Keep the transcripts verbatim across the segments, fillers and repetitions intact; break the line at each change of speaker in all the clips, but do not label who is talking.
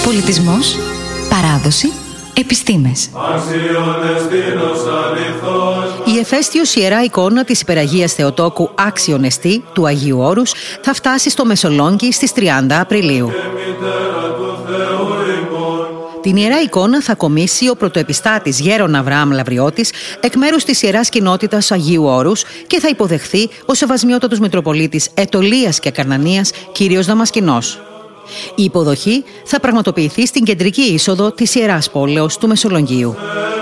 Πολιτισμός, παράδοση, επιστήμες.
Η εφαίστειος ιερά εικόνα της Υπεραγίας Θεοτόκου Άξιον Εστί του Αγίου Όρους θα φτάσει στο Μεσολόγγι στις τριάντα Απριλίου. Την ιερά εικόνα θα κομίσει ο πρωτοεπιστάτης Γέρον Αβραάμ Λαβριώτης εκ μέρους της Ιεράς Κοινότητας Αγίου Όρους και θα υποδεχθεί ο Σεβασμιότατος Μητροπολίτης Αιτωλείας και Καρνανίας κύριος Δαμασκηνός. Η υποδοχή θα πραγματοποιηθεί στην κεντρική είσοδο της Ιεράς Πόλεως του Μεσολογγίου.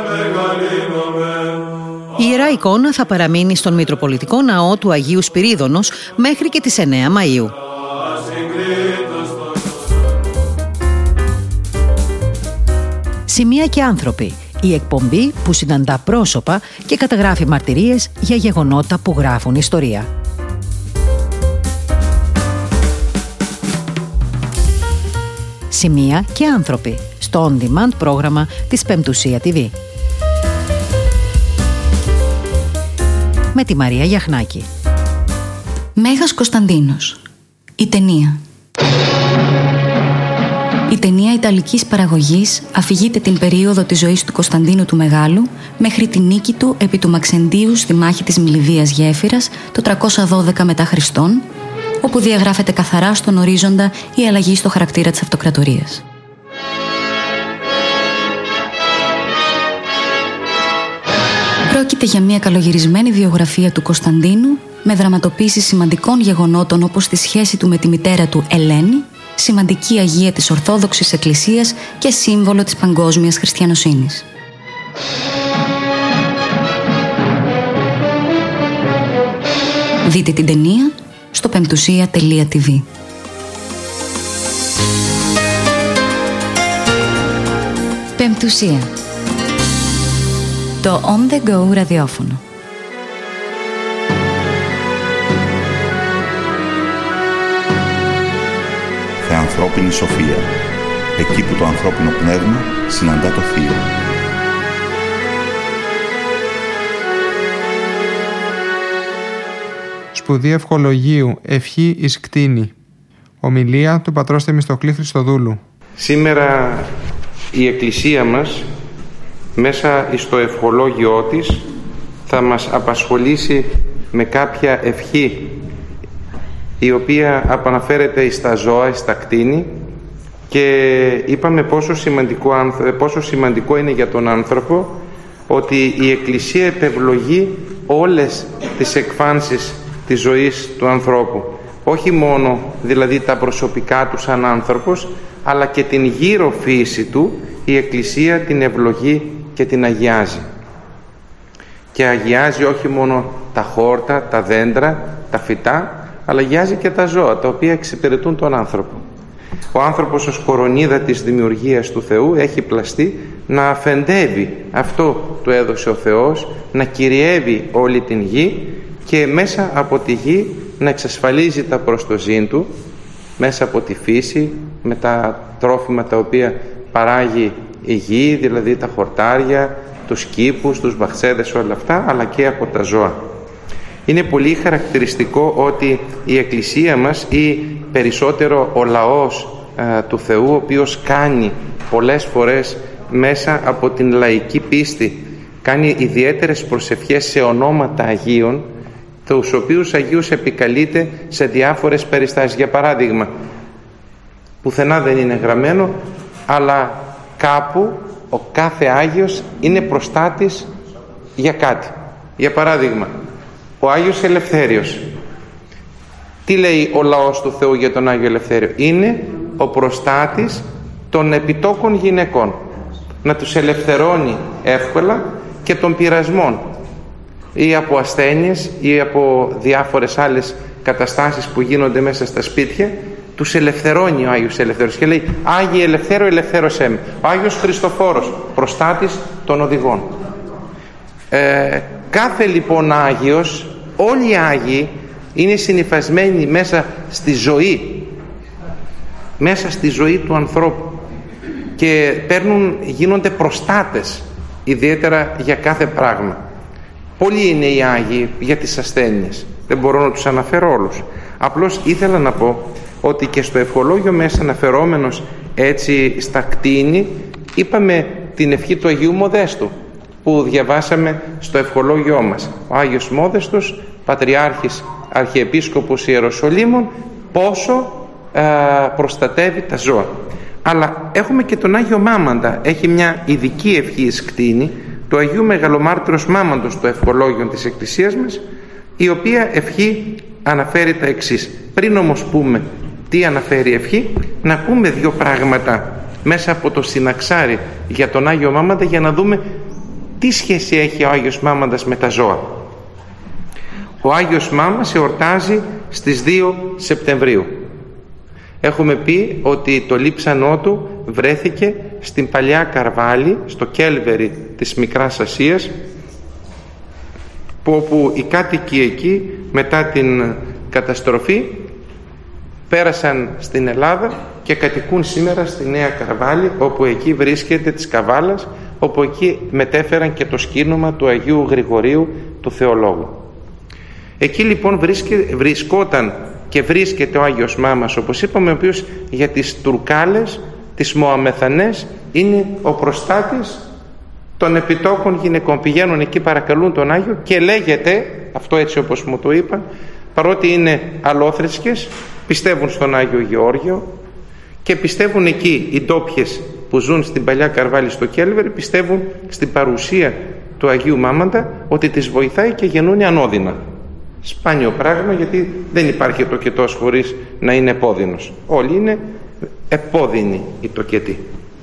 Η ιερά εικόνα θα παραμείνει στον Μητροπολιτικό Ναό του Αγίου Σπυρίδωνος μέχρι και τις εννέα Μαΐου. Σημεία και άνθρωποι. Η εκπομπή που συναντά πρόσωπα και καταγράφει μαρτυρίες για γεγονότα που γράφουν ιστορία. Σημεία και άνθρωποι. Στο on-demand πρόγραμμα της Πεμπτουσία τι βι. Με τη Μαρία Γιαχνάκη.
Μέγας Κωνσταντίνος. Η ταινία. Η ταινία ιταλικής παραγωγής αφηγείται την περίοδο της ζωής του Κωνσταντίνου του Μεγάλου μέχρι τη νίκη του επί του Μαξεντίου στη μάχη της Μιλιβίας Γέφυρας το τριακόσια δώδεκα μετά Χριστόν, όπου διαγράφεται καθαρά στον ορίζοντα η αλλαγή στο χαρακτήρα της αυτοκρατορίας. Πρόκειται για μια καλογυρισμένη βιογραφία του Κωνσταντίνου με δραματοποίηση σημαντικών γεγονότων όπως τη σχέση του με τη μητέρα του Ελένη, σημαντική αγία της Ορθόδοξης Εκκλησίας και σύμβολο της παγκόσμιας χριστιανοσύνης. Δείτε την ταινία στο πεμπτουσία τελεία τι βι. Πεμπτουσία. Το On The Go ραδιόφωνο.
Θεανθρώπινη σοφία. Εκεί που το ανθρώπινο πνεύμα συναντά το θείο.
Σπουδή Ευχολογίου, ευχή εις κτήνη. Ομιλία του πατρός Θεμιστοκλή Χριστοδούλου.
Σήμερα η Εκκλησία μας μέσα στο ευχολόγιό της θα μας απασχολήσει με κάποια ευχή η οποία απαναφέρεται στα ζώα, στα κτήνη, και είπαμε πόσο σημαντικό, πόσο σημαντικό είναι για τον άνθρωπο ότι η Εκκλησία επευλογεί όλες τις εκφάνσεις της ζωής του ανθρώπου, όχι μόνο δηλαδή τα προσωπικά του σαν άνθρωπος, αλλά και την γύρω φύση του η Εκκλησία την ευλογεί και την αγιάζει. Και αγιάζει όχι μόνο τα χόρτα, τα δέντρα, τα φυτά, αλλά αγιάζει και τα ζώα, τα οποία εξυπηρετούν τον άνθρωπο. Ο άνθρωπος ως κορονίδα της δημιουργίας του Θεού έχει πλαστεί να αφεντεύει αυτό του έδωσε ο Θεός, να κυριεύει όλη την γη και μέσα από τη γη να εξασφαλίζει τα προστοζήν του, μέσα από τη φύση, με τα τρόφιμα τα οποία παράγει η γη, δηλαδή τα χορτάρια, τους κήπους, τους μπαχτσέδες, όλα αυτά, αλλά και από τα ζώα. Είναι πολύ χαρακτηριστικό ότι η Εκκλησία μας, ή περισσότερο ο λαός α, του Θεού, ο οποίος κάνει πολλές φορές μέσα από την λαϊκή πίστη, κάνει ιδιαίτερες προσευχές σε ονόματα Αγίων, τους οποίους Αγίους επικαλείται σε διάφορες περιστάσεις. Για παράδειγμα, πουθενά δεν είναι γραμμένο, αλλά κάπου ο κάθε Άγιος είναι προστάτης για κάτι. Για παράδειγμα, ο Άγιος Ελευθέριος. Τι λέει ο λαός του Θεού για τον Άγιο Ελευθέριο? Είναι ο προστάτης των επιτόκων γυναικών, να τους ελευθερώνει εύκολα και των πειρασμών, ή από ασθένειες ή από διάφορες άλλες καταστάσεις που γίνονται μέσα στα σπίτια. Τους ελευθερώνει ο Άγιος Ελευθέριος και λέει: Άγιε Ελευθέρο, ελευθέρωσέ με. Ο Άγιος Χριστοφόρος, προστάτης των οδηγών. Ε, κάθε λοιπόν Άγιος, όλοι οι Άγιοι είναι συνυφασμένοι μέσα στη ζωή, μέσα στη ζωή του ανθρώπου, και παίρνουν, γίνονται προστάτες ιδιαίτερα για κάθε πράγμα. Πολλοί είναι οι Άγιοι για τις ασθένειες, δεν μπορώ να τους αναφέρω όλους. Απλώς ήθελα να πω ότι και στο ευχολόγιο μέσα, αναφερόμενος Έτσι στα κτίνη είπαμε την ευχή του Αγίου Μοδέστου που διαβάσαμε στο ευχολόγιό μας. Ο Άγιος Μόδεστος, Πατριάρχης Αρχιεπίσκοπος Ιεροσολύμων, πόσο α, προστατεύει τα ζώα. Αλλά έχουμε και τον Άγιο Μάμαντα, έχει μια ειδική ευχή εις κτίνη του Αγίου Μεγαλομάρτυρος Μάμαντος στο ευχολόγιο της Εκκλησίας μας, η οποία ευχή αναφέρει τα εξής. Πριν όμως πούμε τι αναφέρει η ευχή, να πούμε δύο πράγματα μέσα από το συναξάρι για τον Άγιο Μάμαντα, για να δούμε τι σχέση έχει ο Άγιος Μάμαντας με τα ζώα. Ο Άγιος Μάμας εορτάζει στις δύο Σεπτεμβρίου. Έχουμε πει ότι το λείψανό του βρέθηκε στην Παλιά Καρβάλη, στο Κέλβερι της Μικράς Ασίας, που όπου οι κάτοικοι εκεί μετά την καταστροφή πέρασαν στην Ελλάδα και κατοικούν σήμερα στη Νέα Καρβάλη, όπου εκεί βρίσκεται της Καβάλας, όπου εκεί μετέφεραν και το σκήνομα του Αγίου Γρηγορίου του Θεολόγου. Εκεί λοιπόν βρίσκε, βρισκόταν και βρίσκεται ο Άγιος Μάμας, όπως είπαμε, ο οποίος για τις Τουρκάλες, τις Μωαμεθανές, είναι ο προστάτης των επιτόκων γυναικών. Πηγαίνουν εκεί, παρακαλούν τον Άγιο και λέγεται, αυτό έτσι όπως μου το είπαν, παρότι είναι αλόθρησκες, πιστεύουν στον Άγιο Γεώργιο και πιστεύουν εκεί οι ντόπιες που ζουν στην Παλιά Καρβάλη στο Κέλβερ, πιστεύουν στην παρουσία του Αγίου Μάμαντα, ότι τις βοηθάει και γεννούν ανώδυνα. Σπάνιο πράγμα, γιατί δεν υπάρχει τοκετός χωρίς να είναι επώδυνος. Όλοι είναι επώδυνοι οι τοκετοί.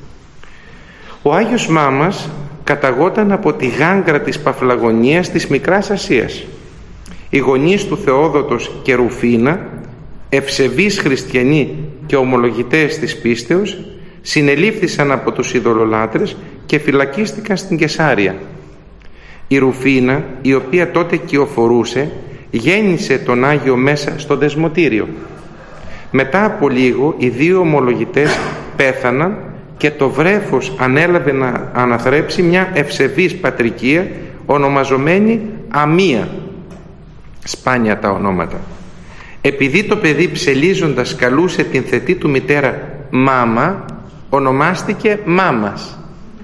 Ο Άγιος Μάμας καταγόταν από τη Γάγκρα της Παφλαγωνίας της Μικράς Ασίας. Οι γονείς του Θεόδοτος και Ρουφίνα, ευσεβείς χριστιανοί και ομολογητές της πίστεως, συνελήφθησαν από τους ειδωλολάτρες και φυλακίστηκαν στην Κεσάρια. Η Ρουφίνα, η οποία τότε κυοφορούσε, γέννησε τον Άγιο μέσα στο δεσμοτήριο. Μετά από λίγο οι δύο ομολογητές πέθαναν και το βρέφος ανέλαβε να αναθρέψει μια ευσεβής πατρικία ονομαζομένη Αμία. Σπάνια τα ονόματα. Επειδή το παιδί ψελίζοντας καλούσε την θετή του μητέρα Μάμα, ονομάστηκε Μάμας.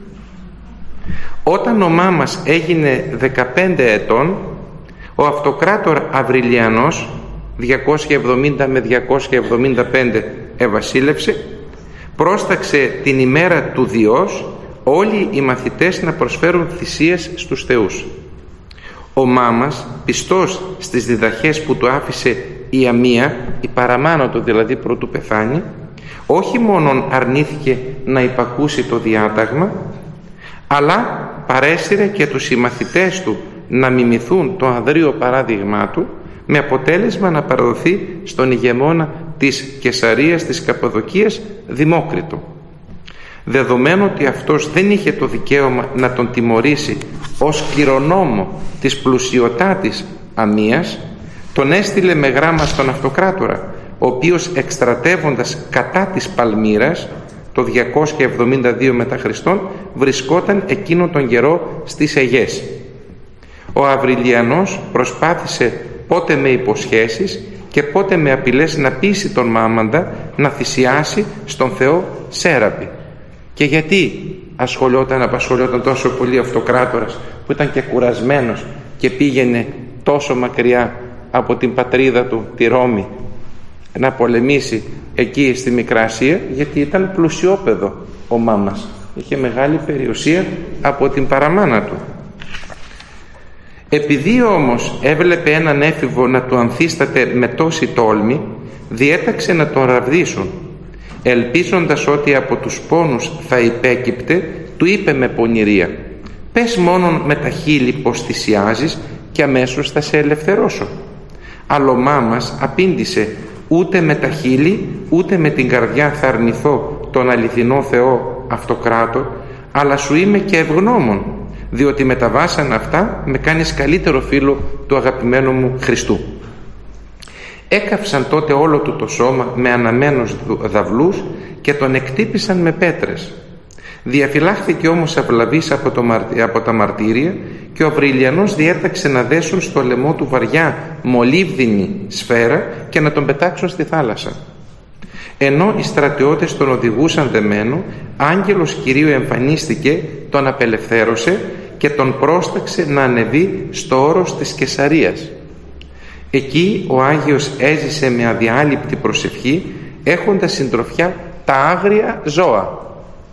Όταν ο Μάμας έγινε δεκαπέντε ετών, ο αυτοκράτορ Αβριλιανός, διακόσια εβδομήντα με διακόσια εβδομήντα πέντε ευασίλευσε, πρόσταξε την ημέρα του Διός όλοι οι μαθητές να προσφέρουν θυσίες στους θεούς. Ο Μάμας, πιστός στις διδαχές που του άφησε η Αμία, η παραμάνα του δηλαδή προτού πεθάνει, όχι μόνον αρνήθηκε να υπακούσει το διάταγμα, αλλά παρέσυρε και τους συμμαθητές του να μιμηθούν το ανδρείο παράδειγμά του, με αποτέλεσμα να παραδοθεί στον ηγεμόνα της Κεσαρίας της Καππαδοκίας, Δημόκριτο. Δεδομένου ότι αυτός δεν είχε το δικαίωμα να τον τιμωρήσει ως κληρονόμο της πλουσιωτάτης Αμίας, τον έστειλε με γράμμα στον αυτοκράτορα, ο οποίος εκστρατεύοντας κατά της Παλμύρας το διακόσια εβδομήντα δύο μετά Χριστόν βρισκόταν εκείνο τον καιρό στις Αιγές. Ο Αβριλιανός προσπάθησε πότε με υποσχέσεις και πότε με απειλές να πείσει τον Μάμαντα να θυσιάσει στον Θεό Σέραπη. Και γιατί ασχολιόταν, απασχολιόταν τόσο πολύ ο αυτοκράτορας, που ήταν και κουρασμένος και πήγαινε τόσο μακριά από την πατρίδα του, τη Ρώμη, να πολεμήσει εκεί στη Μικρά Ασία? Γιατί ήταν πλουσιόπεδο ο Μάμας, είχε μεγάλη περιουσία από την παραμάνα του. Επειδή όμως έβλεπε έναν έφηβο να του ανθίσταται με τόση τόλμη, διέταξε να τον ραβδίσουν. Ελπίζοντας ότι από τους πόνους θα υπέκυπτε, του είπε με πονηρία: «Πες μόνον με τα χείλη πως θυσιάζεις και αμέσως θα σε ελευθερώσω». Αλλά ο Μάμας απήντησε: «Ούτε με τα χείλη ούτε με την καρδιά θα αρνηθώ τον αληθινό Θεό αυτοκράτο, αλλά σου είμαι και ευγνώμων, διότι με τα βάσανα αυτά με κάνεις καλύτερο φίλο του αγαπημένου μου Χριστού». Έκαυσαν τότε όλο του το σώμα με αναμένους δαυλούς και τον εκτύπησαν με πέτρες. Διαφυλάχθηκε όμως αυλαβής από, το, από τα μαρτύρια και ο Αβριλιανός διέταξε να δέσουν στο λαιμό του βαριά μολύβδινη σφαίρα και να τον πετάξουν στη θάλασσα. Ενώ οι στρατιώτες τον οδηγούσαν δεμένο, άγγελος Κυρίου εμφανίστηκε, τον απελευθέρωσε και τον πρόσταξε να ανεβεί στο όρος της Καισαρίας. Εκεί ο Άγιος έζησε με αδιάλειπτη προσευχή, έχοντας συντροφιά τα άγρια ζώα.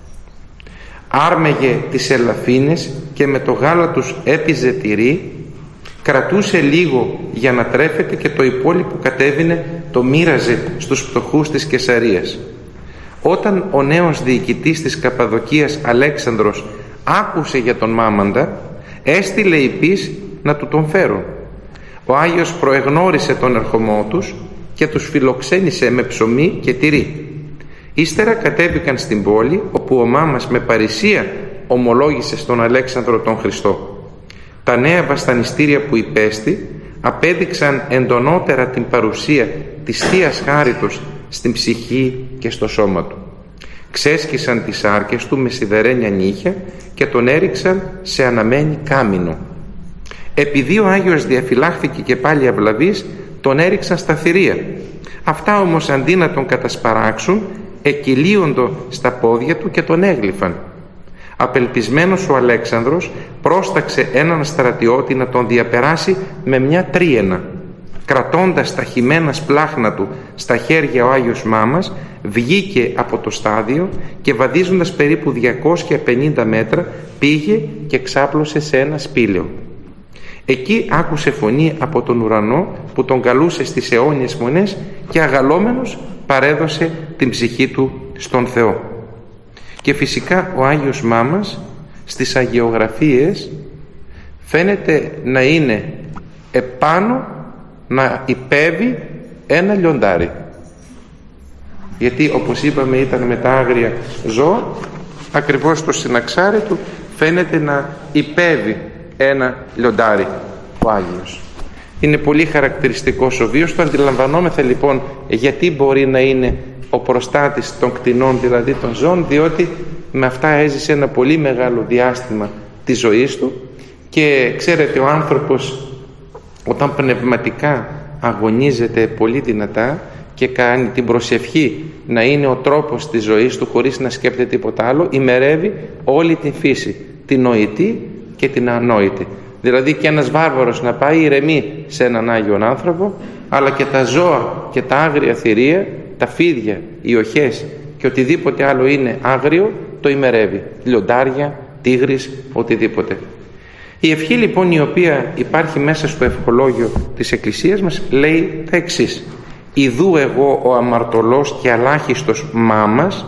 Άρμεγε τις ελαφίνες και με το γάλα τους έπιζε τυρί, κρατούσε λίγο για να τρέφεται και το υπόλοιπο κατέβαινε το μοίραζε στους φτωχούς της Καισαρίας. Όταν ο νέος διοικητής της Καπαδοκίας Αλέξανδρος άκουσε για τον Μάμαντα, έστειλε υπείς να του τον φέρουν. Ο Άγιος προεγνώρισε τον ερχομό τους και τους φιλοξένησε με ψωμί και τυρί. Ύστερα κατέβηκαν στην πόλη, όπου ο Μάμας με παρησία ομολόγησε στον Αλέξανδρο τον Χριστό. Τα νέα βασανιστήρια που υπέστη απέδειξαν εντονότερα την παρουσία της Θείας Χάριτος στην ψυχή και στο σώμα του. Ξέσκισαν τις άρκες του με σιδερένια νύχια και τον έριξαν σε αναμένη κάμινο. Επειδή ο Άγιος διαφυλάχθηκε και πάλι αυλαβής, τον έριξαν στα θηρία. Αυτά όμως αντί να τον κατασπαράξουν, εκυλίοντο στα πόδια του και τον έγλυφαν. Απελπισμένος ο Αλέξανδρος πρόσταξε έναν στρατιώτη να τον διαπεράσει με μια τρίαινα. Κρατώντας τα χυμένα σπλάχνα του στα χέρια ο Άγιος Μάμας, βγήκε από το στάδιο και βαδίζοντας περίπου διακόσια πενήντα μέτρα πήγε και ξάπλωσε σε ένα σπήλαιο. Εκεί άκουσε φωνή από τον ουρανό που τον καλούσε στις αιώνιες μονές και αγαλώμενος παρέδωσε την ψυχή του στον Θεό. Και φυσικά ο Άγιος Μάμας στις αγιογραφίες φαίνεται να είναι επάνω, να υπέβει ένα λιοντάρι, γιατί όπως είπαμε ήταν με τα άγρια ζώα, ακριβώς στο συναξάρι του φαίνεται να υπέβει ένα λιοντάρι ο Άγιος. Είναι πολύ χαρακτηριστικός ο βίος του. Αντιλαμβανόμεθα λοιπόν γιατί μπορεί να είναι ο προστάτης των κτηνών, δηλαδή των ζώων, διότι με αυτά έζησε ένα πολύ μεγάλο διάστημα της ζωής του. Και ξέρετε, ο άνθρωπος όταν πνευματικά αγωνίζεται πολύ δυνατά και κάνει την προσευχή να είναι ο τρόπος της ζωής του χωρίς να σκέπτεται τίποτα άλλο, ημερεύει όλη την φύση, την νοητή και την ανόητη. Δηλαδή και ένας βάρβαρος να πάει ηρεμεί σε έναν Άγιον άνθρωπο, αλλά και τα ζώα και τα άγρια θηρία, τα φίδια, οι οχές και οτιδήποτε άλλο είναι άγριο, το ημερεύει. Λιοντάρια, τίγρης, οτιδήποτε. Η ευχή λοιπόν η οποία υπάρχει μέσα στο ευχολόγιο της Εκκλησίας μας λέει τα εξής: «Ιδού εγώ ο αμαρτωλός και αλάχιστος Μάμας,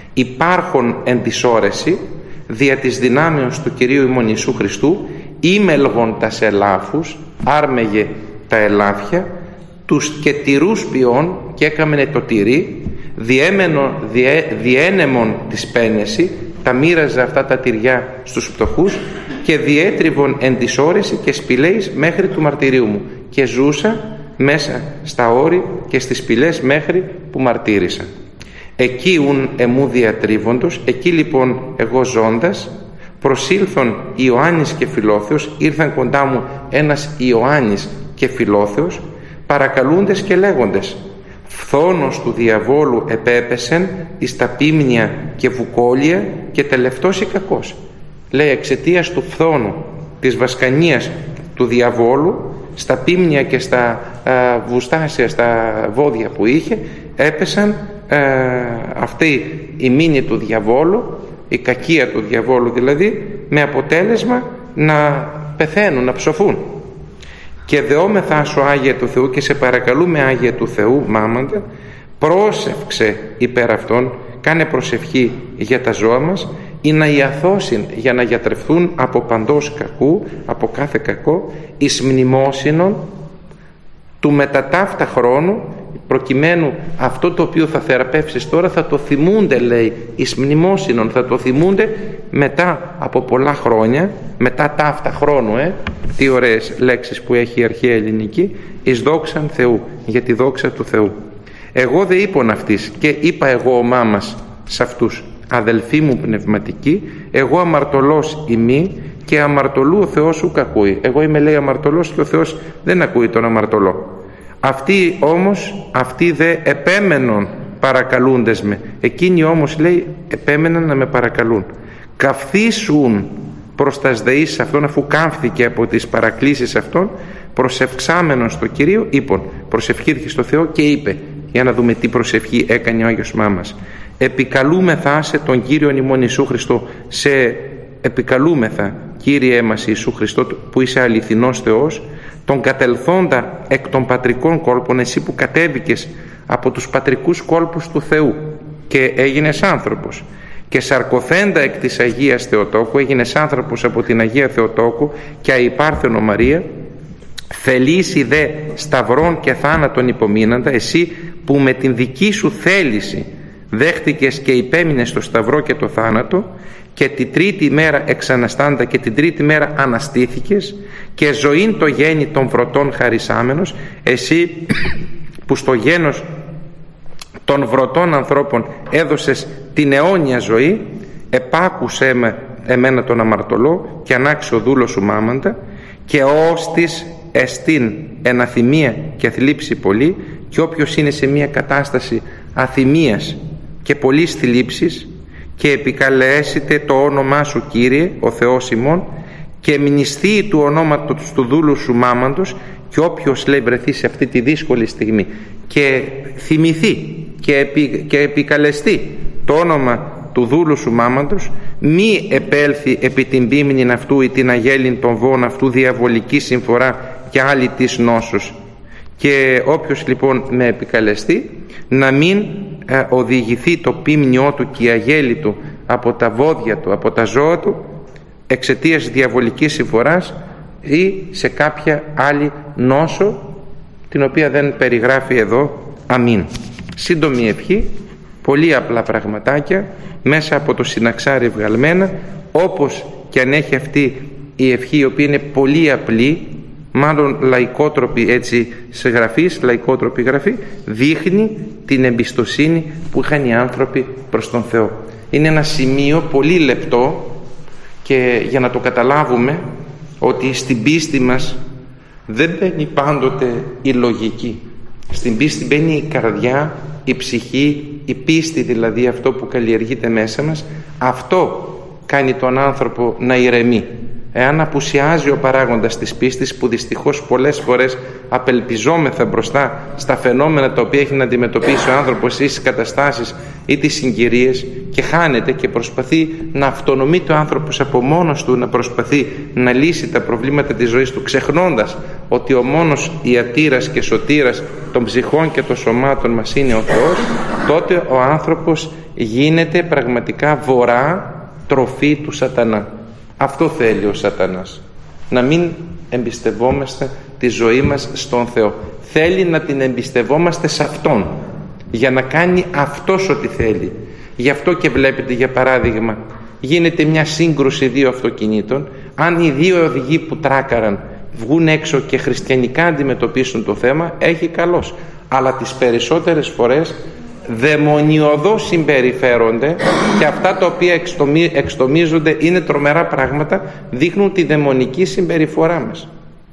υπάρχον εν της όρεση, δια της δυνάμεως του Κυρίου ημών Ιησού Χριστού, ήμελγον τας ελάφους, άρμεγε τα ελάφια, τους και τυρούς ποιών και έκαμενε το τυρί, διέμενο, διέ, διένεμον της πένεση, τα μοίραζε αυτά τα τυριά στους φτωχούς και διέτριβον εν της όρεση και σπηλαίης μέχρι του μαρτυρίου μου, και ζούσα μέσα στα όρη και στις σπηλές μέχρι που μαρτύρησα. Εκεί ουν εμού διατρίβοντος, εκεί λοιπόν εγώ ζώντας, προσήλθον Ιωάννης και Φιλόθεος, ήρθαν κοντά μου ένας Ιωάννης και Φιλόθεος, παρακαλούντες και λέγοντες: φθόνος του διαβόλου επέπεσεν εις τα πίμνια και βουκόλια και τελευτός η κακός. Λέει, εξαιτίας του φθόνου, της βασκανίας του διαβόλου, στα πίμνια και στα α, βουστάσια, στα βόδια που είχε, έπεσαν α, αυτή η μήνυ του διαβόλου, η κακία του διαβόλου δηλαδή, με αποτέλεσμα να πεθαίνουν, να ψοφούν. Και δεόμεθα σου Άγια του Θεού και σε παρακαλούμε Άγια του Θεού Μάμαντα, πρόσευξε υπέρ αυτών, κάνε προσευχή για τα ζώα μας, ή να ιαθώσουν για να γιατρευθούν από παντός κακού, από κάθε κακό, εις μνημόσυνον του μετατάφτα χρόνου, προκειμένου αυτό το οποίο θα θεραπεύσεις τώρα θα το θυμούνται, λέει, εις μνημόσυνον, θα το θυμούνται μετά από πολλά χρόνια, μετά ταύτα χρόνου, ε, τι ωραίες λέξεις που έχει η αρχαία ελληνική, εις δόξαν Θεού, για τη δόξα του Θεού. Εγώ δε είπων αυτής και είπα εγώ ο Μάμας σε αυτούς: αδελφοί μου πνευματικοί, εγώ αμαρτωλός ημί και αμαρτωλού ο Θεός ουκ ακούει. Εγώ είμαι, λέει, αμαρτωλός και ο Θεός δεν ακούει τον αμαρτωλό. Αυτοί όμως, αυτοί δε επέμενον παρακαλούντες με. Εκείνοι όμως, λέει, επέμεναν να με παρακαλούν. Καυθήσουν προς τας δεήσεις αυτών, αφού κάμφθηκε από τις παρακλήσεις αυτών, προσευξάμενον στο Κυρίο, είπον, προσευχήθηκε στο Θεό και είπε, για να δούμε τι προσευχή έκανε ο Άγιος Μάμας. Επικαλούμεθα σε τον Κύριον ημών Ιησού Χριστό, σε επικαλούμεθα, Κύριε μας Ιησού Χριστό, που είσαι αληθινός Θεός, τον κατελθόντα εκ των πατρικών κόλπων, εσύ που κατέβηκες από τους πατρικούς κόλπους του Θεού και έγινες άνθρωπος, και σαρκωθέντα εκ της Αγίας Θεοτόκου, έγινες άνθρωπος από την Αγία Θεοτόκου και αϊπάρθενο Μαρία, θελήσει δε σταυρών και θάνατον υπομείναντα, εσύ που με την δική σου θέληση δέχτηκες και υπέμεινες στο σταυρό και το θάνατο, και την τρίτη μέρα εξαναστάντα και την τρίτη μέρα αναστήθηκες, και ζωήν το γέννη των βρωτών χαρισάμενος, εσύ που στο γένος των βρωτών ανθρώπων έδωσες την αιώνια ζωή, επάκουσέ με εμένα τον αμαρτωλό και ανάξιο δούλο σου μάμαντα, και ώστις εστίν εν αθυμία και θλίψη πολύ, και όποιος είναι σε μια κατάσταση αθυμίας και πολλής θλίψης, και επικαλέσετε το όνομά σου, Κύριε ο Θεός ημών, και μνηστεί του ονόματος του δούλου σου μάμαντος, και όποιος, λέει, βρεθεί σε αυτή τη δύσκολη στιγμή και θυμηθεί και, επι, και επικαλεστεί το όνομα του δούλου σου μάμαντος, μη επέλθει επί την πίμνην αυτού ή την αγέλην των βόων αυτού διαβολική συμφορά και άλλη της νόσος. Και όποιος λοιπόν με επικαλεστεί, να μην ε, οδηγηθεί το πίμνιό του και η αγέλη του από τα βόδια του, από τα ζώα του, εξαιτίας διαβολικής συμφοράς ή σε κάποια άλλη νόσο, την οποία δεν περιγράφει εδώ. Αμήν. Σύντομη ευχή, πολύ απλά πραγματάκια, μέσα από το συναξάρι βγαλμένα, όπως και αν έχει αυτή η ευχή, η οποία είναι πολύ απλή, μάλλον λαϊκότροπη έτσι σε γραφής, λαϊκότροπη γραφή, δείχνει την εμπιστοσύνη που είχαν οι άνθρωποι προς τον Θεό. Είναι ένα σημείο πολύ λεπτό, και για να το καταλάβουμε ότι στην πίστη μας δεν μπαίνει πάντοτε η λογική. Στην πίστη μπαίνει η καρδιά, η ψυχή, η πίστη, δηλαδή αυτό που καλλιεργείται μέσα μας. Αυτό κάνει τον άνθρωπο να ηρεμεί. Εάν απουσιάζει ο παράγοντας της πίστης, που δυστυχώς πολλές φορές απελπιζόμεθα μπροστά στα φαινόμενα τα οποία έχει να αντιμετωπίσει ο άνθρωπος ή στις καταστάσεις ή τις συγκυρίες, και χάνεται και προσπαθεί να αυτονομεί το άνθρωπος από μόνος του, να προσπαθεί να λύσει τα προβλήματα της ζωής του, ξεχνώντας ότι ο μόνος ιατήρας και σωτήρας των ψυχών και των σωμάτων μας είναι ο Θεός, τότε ο άνθρωπος γίνεται πραγματικά βορρά τροφή του σατανά. Αυτό θέλει ο σατανάς, να μην εμπιστευόμαστε τη ζωή μας στον Θεό. Θέλει να την εμπιστευόμαστε σε Αυτόν, για να κάνει Αυτός ό,τι θέλει. Γι' αυτό και βλέπετε, για παράδειγμα, γίνεται μια σύγκρουση δύο αυτοκινήτων. Αν οι δύο οδηγοί που τράκαραν βγουν έξω και χριστιανικά αντιμετωπίσουν το θέμα, έχει καλώς. Αλλά τις περισσότερες φορές δαιμονιωδώς συμπεριφέρονται, και αυτά τα οποία εξτομίζονται είναι τρομερά πράγματα, δείχνουν τη δαιμονική συμπεριφορά μας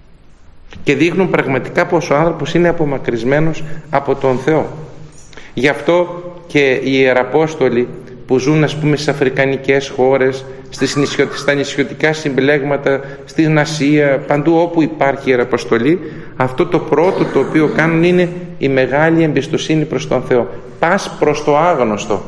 και δείχνουν πραγματικά πως ο άνθρωπος είναι απομακρυσμένος από τον Θεό. Γι' αυτό και οι Ιεραπόστολοι που ζουν, ας πούμε, στις αφρικανικές χώρες, στις νησιο, στα νησιωτικά συμπλέγματα, στην Ασία, παντού όπου υπάρχει Ιεραποστολή, αυτό το πρώτο το οποίο κάνουν είναι η μεγάλη εμπιστοσύνη προς τον Θεό. Πας προς το άγνωστο.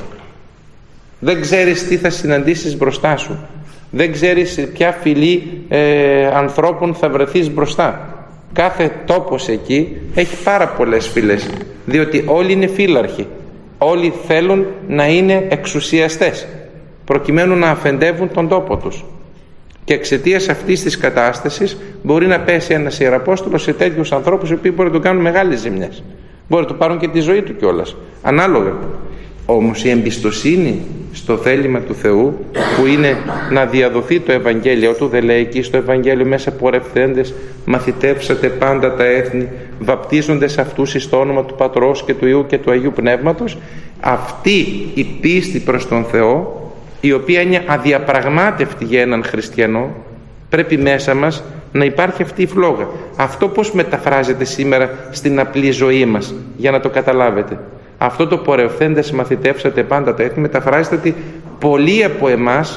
Δεν ξέρεις τι θα συναντήσεις μπροστά σου. Δεν ξέρεις ποια φυλή ε, ανθρώπων θα βρεθείς μπροστά. Κάθε τόπος εκεί έχει πάρα πολλές φυλές, διότι όλοι είναι φύλαρχοι. Όλοι θέλουν να είναι εξουσιαστές, προκειμένου να αφεντεύουν τον τόπο τους. Και εξαιτίας αυτής της κατάστασης μπορεί να πέσει ένας Ιεραπόστολος σε τέτοιους ανθρώπους, οι οποίοι μπορεί να του κάνουν μεγάλες ζημιές. Μπορεί να του πάρουν και τη ζωή του κιόλας, ανάλογα. Όμως η εμπιστοσύνη στο θέλημα του Θεού, που είναι να διαδοθεί το Ευαγγέλιο του, δεν λέει εκεί στο Ευαγγέλιο, μέσα από πορευθέντες μαθητεύσατε πάντα τα έθνη, βαπτίζοντες αυτούς εις το όνομα του Πατρός και του Υιού και του Αγίου Πνεύματος. Αυτή η πίστη προς τον Θεό, η οποία είναι αδιαπραγμάτευτη για έναν χριστιανό, πρέπει μέσα μας να υπάρχει αυτή η φλόγα. Αυτό πώς μεταφράζεται σήμερα στην απλή ζωή μας, για να το καταλάβετε? Αυτό το πορευθέντες μαθητεύσατε πάντα τα έθνη μεταφράζεται ότι πολλοί από εμάς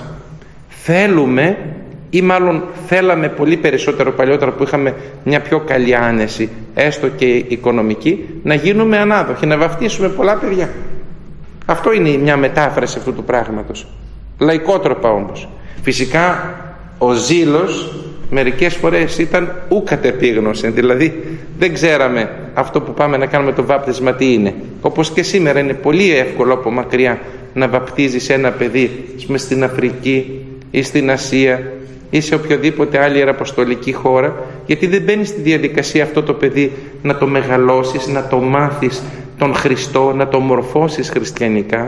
θέλουμε, ή μάλλον θέλαμε πολύ περισσότερο παλιότερα που είχαμε μια πιο καλή άνεση, έστω και οικονομική, να γίνουμε ανάδοχοι, να βαφτίσουμε πολλά παιδιά. Αυτό είναι μια μετάφραση αυτού του πράγματος. Λαϊκότροπα όμως. Φυσικά ο ζήλος μερικές φορές ήταν ου κατεπίγνωση, δηλαδή δεν ξέραμε αυτό που πάμε να κάνουμε το βάπτισμα τι είναι. Όπως και σήμερα είναι πολύ εύκολο από μακριά να βαπτίζεις ένα παιδί στην Αφρική ή στην Ασία ή σε οποιοδήποτε άλλη ιεραποστολική χώρα, γιατί δεν μπαίνει στη διαδικασία αυτό το παιδί να το μεγαλώσεις, να το μάθεις τον Χριστό, να το μορφώσεις χριστιανικά.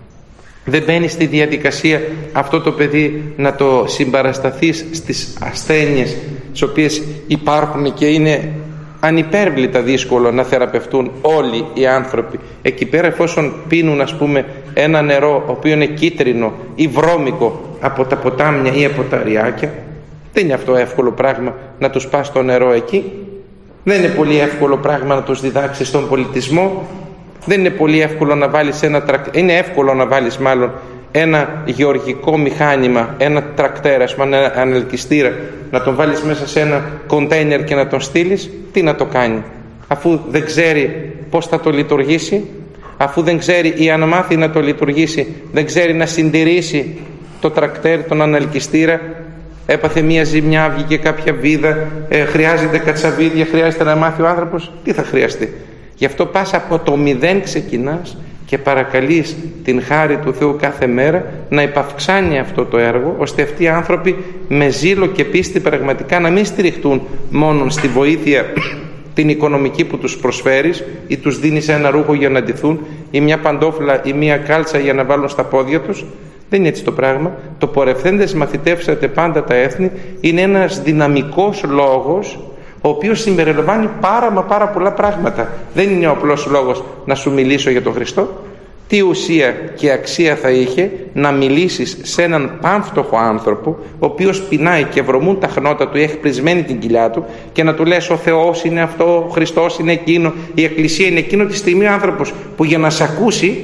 Δεν μπαίνει στη διαδικασία αυτό το παιδί να το συμπαρασταθείς στις ασθένειες τις οποίες υπάρχουν και είναι ανυπέρβλητα δύσκολο να θεραπευτούν όλοι οι άνθρωποι. Εκεί πέρα εφόσον πίνουν ας πούμε ένα νερό ο οποίο είναι κίτρινο ή βρώμικο από τα ποτάμια ή από τα ριάκια, δεν είναι αυτό εύκολο πράγμα να τους πας το νερό εκεί. Δεν είναι πολύ εύκολο πράγμα να τους διδάξεις τον πολιτισμό. Δεν είναι πολύ εύκολο να βάλεις ένα τρακ... είναι εύκολο να βάλεις μάλλον ένα γεωργικό μηχάνημα, ένα τρακτέρα, ένα ανελκυστήρα, να τον βάλεις μέσα σε ένα κοντέινερ και να τον στείλεις. Τι να το κάνει, αφού δεν ξέρει πώς θα το λειτουργήσει, αφού δεν ξέρει ή αν μάθει να το λειτουργήσει δεν ξέρει να συντηρήσει το τρακτέρ, τον ανελκυστήρα, έπαθε μία ζημιά, βγήκε κάποια βίδα, ε, χρειάζεται κατσαβίδια, χρειάζεται να μάθει ο άνθρωπος. Τι θα χρειαστεί? Γι' αυτό πας από το μηδέν ξεκινάς και παρακαλείς την χάρη του Θεού κάθε μέρα να υπαυξάνει αυτό το έργο, ώστε αυτοί οι άνθρωποι με ζήλο και πίστη πραγματικά να μην στηριχτούν μόνο στη βοήθεια την οικονομική που τους προσφέρεις ή τους δίνεις ένα ρούχο για να ντυθούν ή μια παντόφλα ή μια κάλτσα για να βάλουν στα πόδια τους. Δεν είναι έτσι το πράγμα. Το πορευθέντες μαθητεύσατε πάντα τα έθνη είναι ένας δυναμικός λόγος ο οποίος συμπεριλαμβάνει πάρα μα πάρα πολλά πράγματα. Δεν είναι ο απλός λόγος να σου μιλήσω για τον Χριστό. Τι ουσία και αξία θα είχε να μιλήσεις σε έναν πάμφτωχο άνθρωπο ο οποίος πεινάει και βρωμούν τα χνότα του, έχει πρισμένη την κοιλιά του, και να του λες ο Θεός είναι αυτό, ο Χριστός είναι εκείνο, η Εκκλησία είναι εκείνο, τη στιγμή ο άνθρωπος που για να σε ακούσει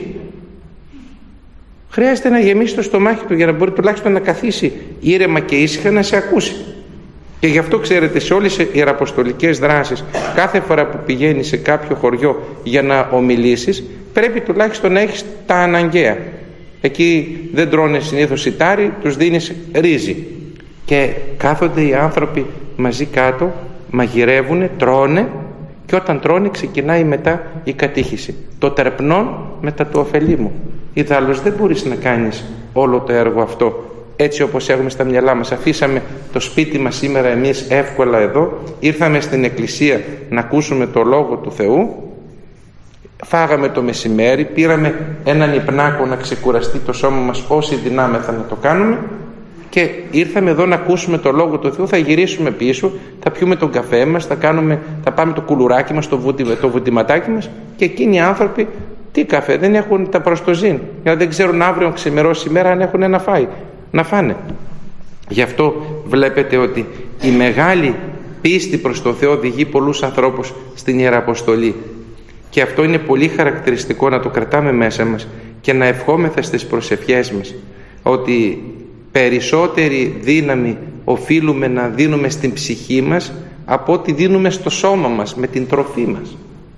χρειάζεται να γεμίσει το στομάχι του για να μπορεί τουλάχιστον να καθίσει ήρεμα και ήσυχα να σε ακούσει. Και γι' αυτό ξέρετε, σε όλες τις ιεραποστολικές δράσεις, κάθε φορά που πηγαίνεις σε κάποιο χωριό για να ομιλήσεις, πρέπει τουλάχιστον να έχεις τα αναγκαία. Εκεί δεν τρώνε συνήθως σιτάρι, τους δίνεις ρύζι. Και κάθονται οι άνθρωποι μαζί κάτω, μαγειρεύουνε, τρώνε, και όταν τρώνε ξεκινάει μετά η κατήχηση. Το τερπνών μετά το ωφελήμου. Ιδάλλως δεν μπορείς να κάνεις όλο το έργο αυτό έτσι όπως έχουμε στα μυαλά μας. Αφήσαμε το σπίτι μας σήμερα εμείς εύκολα εδώ, ήρθαμε στην εκκλησία να ακούσουμε το Λόγο του Θεού, φάγαμε το μεσημέρι, πήραμε έναν υπνάκο να ξεκουραστεί το σώμα μας όσοι δυνάμεθα να το κάνουμε, και ήρθαμε εδώ να ακούσουμε το Λόγο του Θεού. Θα γυρίσουμε πίσω, θα πιούμε τον καφέ μας, θα, κάνουμε, θα πάμε το κουλουράκι μας, το, βουτι, το βουτυματάκι μας, και εκείνοι οι άνθρωποι τι καφέ, δεν έχουν τα προστοζήν, γιατί δεν ξέρουν αύριο ξημερώσει η μέρα αν έχουν να φάει, να φάνε. Γι' αυτό βλέπετε ότι η μεγάλη πίστη προς το Θεό οδηγεί πολλούς ανθρώπους στην Ιεραποστολή, και αυτό είναι πολύ χαρακτηριστικό να το κρατάμε μέσα μας και να ευχόμεθα στις προσευχές μας ότι περισσότερη δύναμη οφείλουμε να δίνουμε στην ψυχή μας από ό,τι δίνουμε στο σώμα μας με την τροφή μας.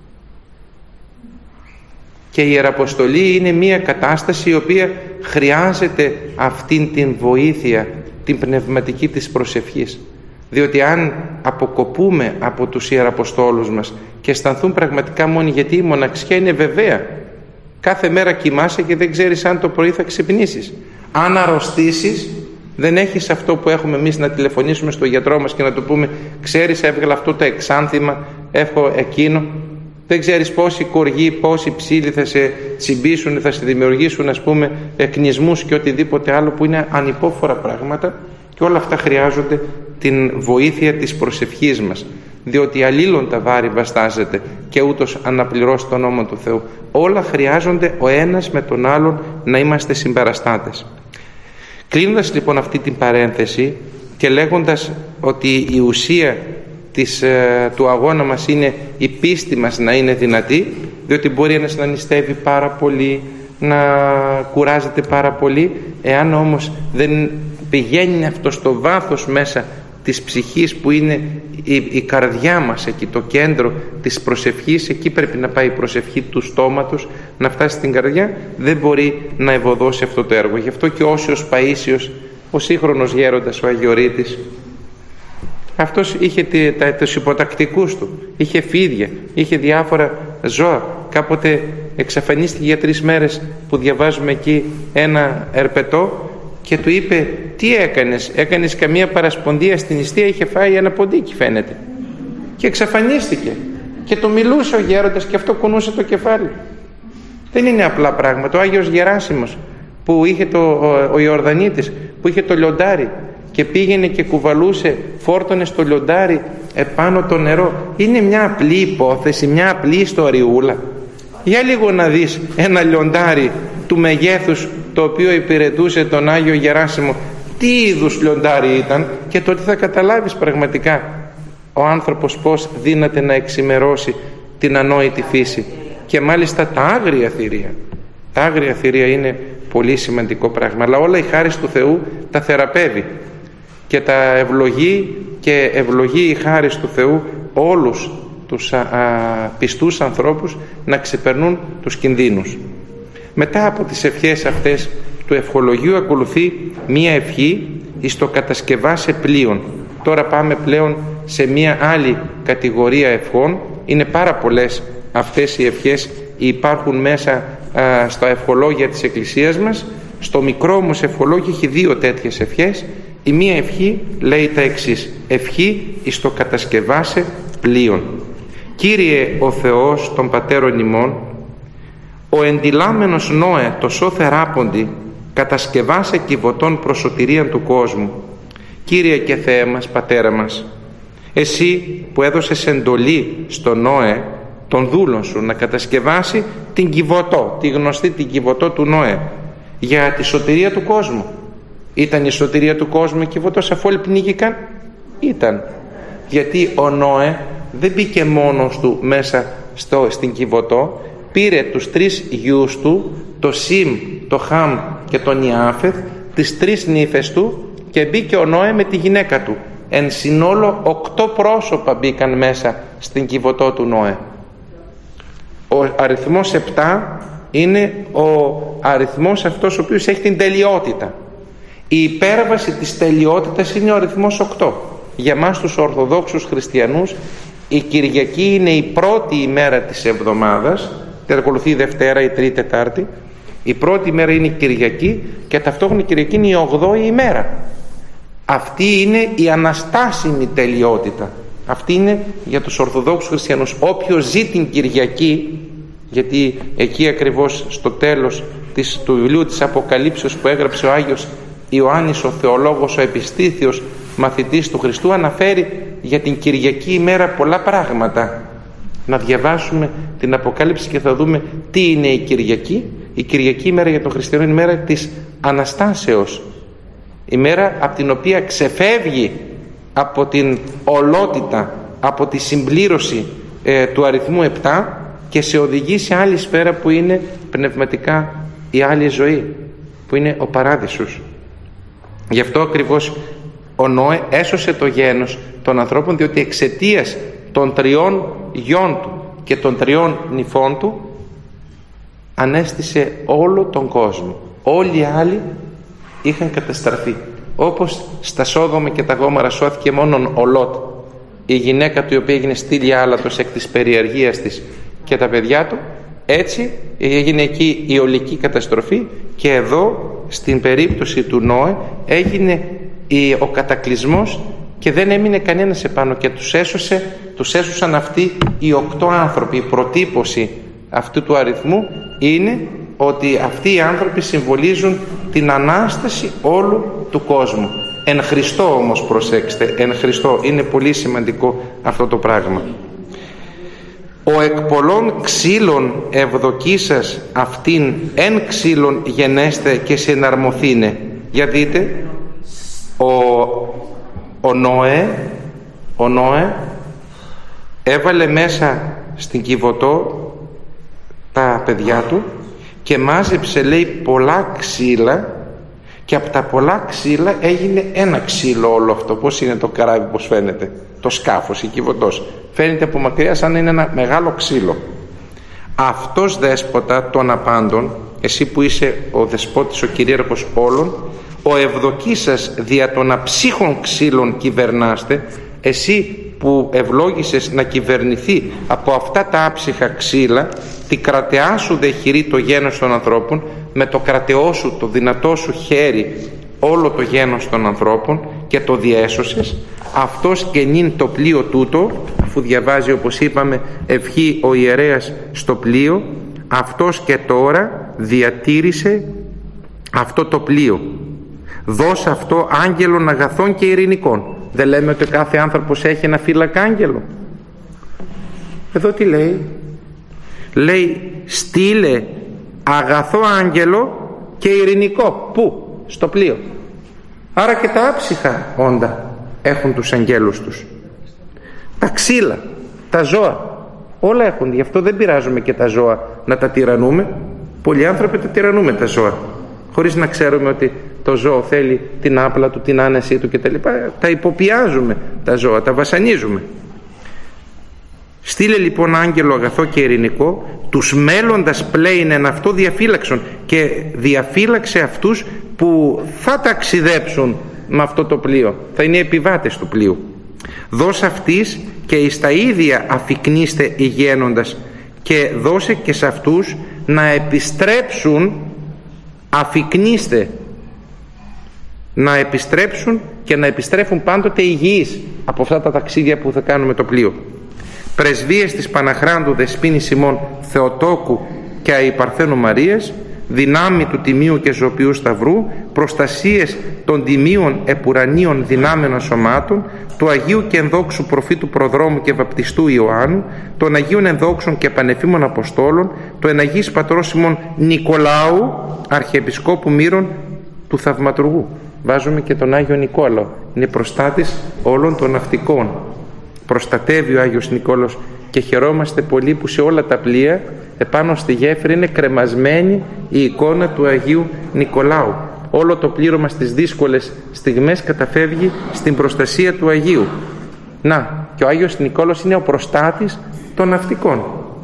Και η Ιεραποστολή είναι μια κατάσταση η οποία χρειάζεται αυτήν την βοήθεια, την πνευματική της προσευχής. Διότι αν αποκοπούμε από τους Ιεραποστόλους μας και αισθανθούν πραγματικά μόνοι, γιατί η μοναξιά είναι βεβαία. Κάθε μέρα κοιμάσαι και δεν ξέρεις αν το πρωί θα ξυπνήσεις. Αν αρρωστήσεις, δεν έχεις αυτό που έχουμε εμείς, να τηλεφωνήσουμε στο γιατρό μας και να του πούμε ξέρεις, έβγαλα αυτό το εξάνθημα, έχω εκείνο. Δεν ξέρεις πόσοι κοργοί, πόσοι ψήλοι θα σε τσιμπήσουν, θα σε δημιουργήσουν ας πούμε εκνισμούς και οτιδήποτε άλλο που είναι ανυπόφορα πράγματα, και όλα αυτά χρειάζονται την βοήθεια της προσευχής μας, διότι αλλήλων τα βάρη βαστάζεται και ούτως αναπληρώσει τον νόμο του Θεού. Όλα χρειάζονται ο ένας με τον άλλον να είμαστε συμπαραστάτες. Κλείνοντας λοιπόν αυτή την παρένθεση και λέγοντας ότι η ουσία της, του αγώνα μας είναι η πίστη μας να είναι δυνατή, διότι μπορεί ένας να νηστεύει πάρα πολύ, να κουράζεται πάρα πολύ. Εάν όμως δεν πηγαίνει αυτό στο βάθος μέσα της ψυχής, που είναι η, η καρδιά μας εκεί, το κέντρο της προσευχής, εκεί πρέπει να πάει η προσευχή του στόματος, να φτάσει στην καρδιά, δεν μπορεί να ευωδώσει αυτό το έργο. Γι' αυτό και ο Όσιος Παΐσιος, ο σύγχρονος γέροντας, ο Αγιορείτης, αυτός είχε τους υποτακτικούς του, είχε φίδια, είχε διάφορα ζώα. Κάποτε εξαφανίστηκε για τρεις μέρες, που διαβάζουμε εκεί ένα ερπετό, και του είπε: τι έκανες? Έκανες καμία παρασπονδία στην νηστεία? Είχε φάει ένα ποντίκι, φαίνεται, και εξαφανίστηκε. Και του μιλούσε ο γέροντας και αυτό κουνούσε το κεφάλι. Δεν είναι απλά πράγματα. Ο Άγιος Γεράσιμος, που είχε το, ο, ο Ιορδανίτης, που είχε το λιοντάρι και πήγαινε και κουβαλούσε, φόρτωνε στο λιοντάρι επάνω το νερό. Είναι μια απλή υπόθεση, μια απλή ιστοριούλα. Για λίγο να δεις ένα λιοντάρι του μεγέθους το οποίο υπηρετούσε τον Άγιο Γεράσιμο, τι είδους λιοντάρι ήταν, και τότε θα καταλάβεις πραγματικά ο άνθρωπος πως δύναται να εξημερώσει την ανόητη φύση. Και μάλιστα τα άγρια θηρία. Τα άγρια θηρία είναι πολύ σημαντικό πράγμα, αλλά όλα η χάρις του Θεού τα θεραπεύει και τα ευλογεί, και ευλογεί η χάρις του Θεού όλους τους α, α, πιστούς ανθρώπους να ξεπερνούν τους κινδύνους. Μετά από τις ευχές αυτές του ευχολογίου ακολουθεί μία ευχή εις το κατασκευάσε πλοίον. Τώρα πάμε πλέον σε μία άλλη κατηγορία ευχών. Είναι πάρα πολλές αυτές οι ευχές, υπάρχουν μέσα α, στα ευχολόγια της Εκκλησίας μας. Στο μικρό όμως ευχολόγιο έχει δύο τέτοιες ευχές. Η μία ευχή λέει τα εξής: ευχή εις το κατασκευάσε πλοίον. Κύριε ο Θεός των πατέρων ημών, ο εντιλάμενος Νόε το σώ θεράποντι κατασκευάσε κυβωτών προς σωτηρίαν του κόσμου. Κύριε και Θεέ μας, Πατέρα μας, εσύ που έδωσες εντολή στον Νόε, τον δούλον σου, να κατασκευάσει την κυβωτό, τη γνωστή την κυβωτό του Νόε, για τη σωτηρία του κόσμου. Ήταν η σωτηρία του κόσμου η κυβωτός αφού όλοι πνίγηκαν? Ήταν. Γιατί ο Νόε δεν μπήκε μόνος του μέσα στο, στην κυβωτό, πήρε τους τρεις γιους του, το Σιμ, το Χαμ και τον Ιάφεθ, τις τρεις νύφες του, και μπήκε ο Νόε με τη γυναίκα του. Εν συνόλο οκτώ πρόσωπα μπήκαν μέσα στην κυβωτό του Νόε. Ο αριθμός επτά είναι ο αριθμός αυτός ο οποίος έχει την τελειότητα. Η υπέρβαση της τελειότητας είναι ο αριθμός οκτώ. Για μας τους Ορθοδόξους Χριστιανούς η Κυριακή είναι η πρώτη ημέρα της εβδομάδας, και ακολουθεί η Δευτέρα, η Τρίτη, Τετάρτη. Η πρώτη ημέρα είναι η Κυριακή και ταυτόχρονα η Κυριακή είναι η ογδόη ημέρα. Αυτή είναι η αναστάσιμη τελειότητα. Αυτή είναι για τους Ορθοδόξους Χριστιανούς. Όποιος ζει την Κυριακή, γιατί εκεί ακριβώς στο τέλος της, του βιβλίου της Αποκαλύψεως που έγραψε ο Άγιος Ιωάννης ο θεολόγος, ο επιστήθιος μαθητής του Χριστού, αναφέρει για την Κυριακή ημέρα πολλά πράγματα. Να διαβάσουμε την Αποκάλυψη και θα δούμε τι είναι η Κυριακή. Η Κυριακή ημέρα για τον χριστιανό είναι η μέρα της Αναστάσεως, η μέρα από την οποία ξεφεύγει από την ολότητα, από τη συμπλήρωση ε, του αριθμού επτά και σε οδηγεί σε άλλη σφαίρα που είναι πνευματικά η άλλη ζωή, που είναι ο παράδεισος. Γι' αυτό ακριβώς ο Νόε έσωσε το γένος των ανθρώπων, διότι εξαιτίας των τριών γιών του και των τριών νυφών του ανέστησε όλο τον κόσμο. Όλοι οι άλλοι είχαν καταστραφεί. Όπως στα Σόδομα και τα Γόμορα σώθηκε μόνον ο Λότ, η γυναίκα του η οποία έγινε στήλια άλατος εκ της περιαργίας της, και τα παιδιά του, έτσι έγινε εκεί η ολική καταστροφή. Και εδώ στην περίπτωση του Νόε έγινε ο κατακλυσμός και δεν έμεινε κανένας επάνω και τους έσωσε, τους έσωσαν αυτοί οι οκτώ άνθρωποι. Η προτύπωση αυτού του αριθμού είναι ότι αυτοί οι άνθρωποι συμβολίζουν την Ανάσταση όλου του κόσμου. Εν Χριστώ όμως, προσέξτε, εν Χριστώ, είναι πολύ σημαντικό αυτό το πράγμα. Ο εκ πολλών ξύλων ευδοκίσας αυτήν εν ξύλων γενέστε και συναρμοθήνε. Για δείτε, ο, ο Νόε ο Νόε έβαλε μέσα στην Κιβωτό τα παιδιά του και μάζεψε, λέει, πολλά ξύλα, και από τα πολλά ξύλα έγινε ένα ξύλο όλο αυτό. Πώς είναι το καράβι, πώς φαίνεται, το σκάφος, η Κιβωτός, φαίνεται από μακριά σαν να είναι ένα μεγάλο ξύλο. Αυτός δέσποτα των απάντων, εσύ που είσαι ο δεσπότης, ο κυρίαρχος όλων, ο ευδοκίσας δια των αψύχων ξύλων κυβερνάστε, εσύ που ευλόγησες να κυβερνηθεί από αυτά τα άψυχα ξύλα, τη κρατεά σου δε χειρή το γένος των ανθρώπων, με το κρατεό σου, το δυνατό σου χέρι, όλο το γένος των ανθρώπων, και το διέσωσες. Αυτός και νυν το πλοίο τούτο, αφού διαβάζει, όπως είπαμε, ευχή ο ιερέας στο πλοίο, αυτός και τώρα διατήρησε αυτό το πλοίο. Δώσε αυτό άγγελων αγαθών και ειρηνικών. Δεν λέμε ότι κάθε άνθρωπος έχει ένα φύλακα-άγγελο? Εδώ τι λέει? Λέει στείλε αγαθό άγγελο και ειρηνικό. Πού? Στο πλοίο. Άρα και τα άψυχα όντα έχουν τους αγγέλους τους. Τα ξύλα, τα ζώα, όλα έχουν. Γι' αυτό δεν πειράζουμε και τα ζώα να τα τυραννούμε. Πολλοί άνθρωποι τα τυραννούμε τα ζώα, χωρίς να ξέρουμε ότι το ζώο θέλει την άπλα του, την άνεσή του κτλ. Τα υποπιάζουμε τα ζώα, τα βασανίζουμε. Στείλε λοιπόν άγγελο αγαθό και ειρηνικό, τους μέλλοντας πλέιν εν αυτό διαφύλαξον, και διαφύλαξε αυτούς που θα ταξιδέψουν με αυτό το πλοίο, θα είναι οι επιβάτες του πλοίου. Δώσ' αυτής και εις τα ίδια αφικνίστε ηγαίνοντας, και δώσε και σε αυτούς να επιστρέψουν, αφικνίστε, να επιστρέψουν και να επιστρέφουν πάντοτε υγιείς από αυτά τα ταξίδια που θα κάνουμε το πλοίο. Πρεσβείες της Παναχράντου Δεσποίνης ημών Θεοτόκου και Αϊπαρθένου Μαρίας, δυνάμει του Τιμίου και Ζωπιού Σταυρού, προστασίες των τιμίων επουρανίων δυνάμεων σωμάτων, του Αγίου και ενδόξου προφήτου Προδρόμου και Βαπτιστού Ιωάννου, των Αγίων ενδόξων και πανεφήμων Αποστόλων, του εναγής πατρός ημών Νικολάου, Αρχιεπισκόπου Μύρων του Θαυματουργού. Βάζουμε και τον Άγιο Νικόλαο, είναι προστάτης όλων των ναυτικών. Προστατεύει ο Άγιος Νικόλαος και χαιρόμαστε πολύ που σε όλα τα πλοία επάνω στη γέφυρα είναι κρεμασμένη η εικόνα του Αγίου Νικολάου. Όλο το πλήρωμα στις δύσκολες στιγμές καταφεύγει στην προστασία του Αγίου. Να, και ο Άγιος Νικόλαος είναι ο προστάτης των ναυτικών.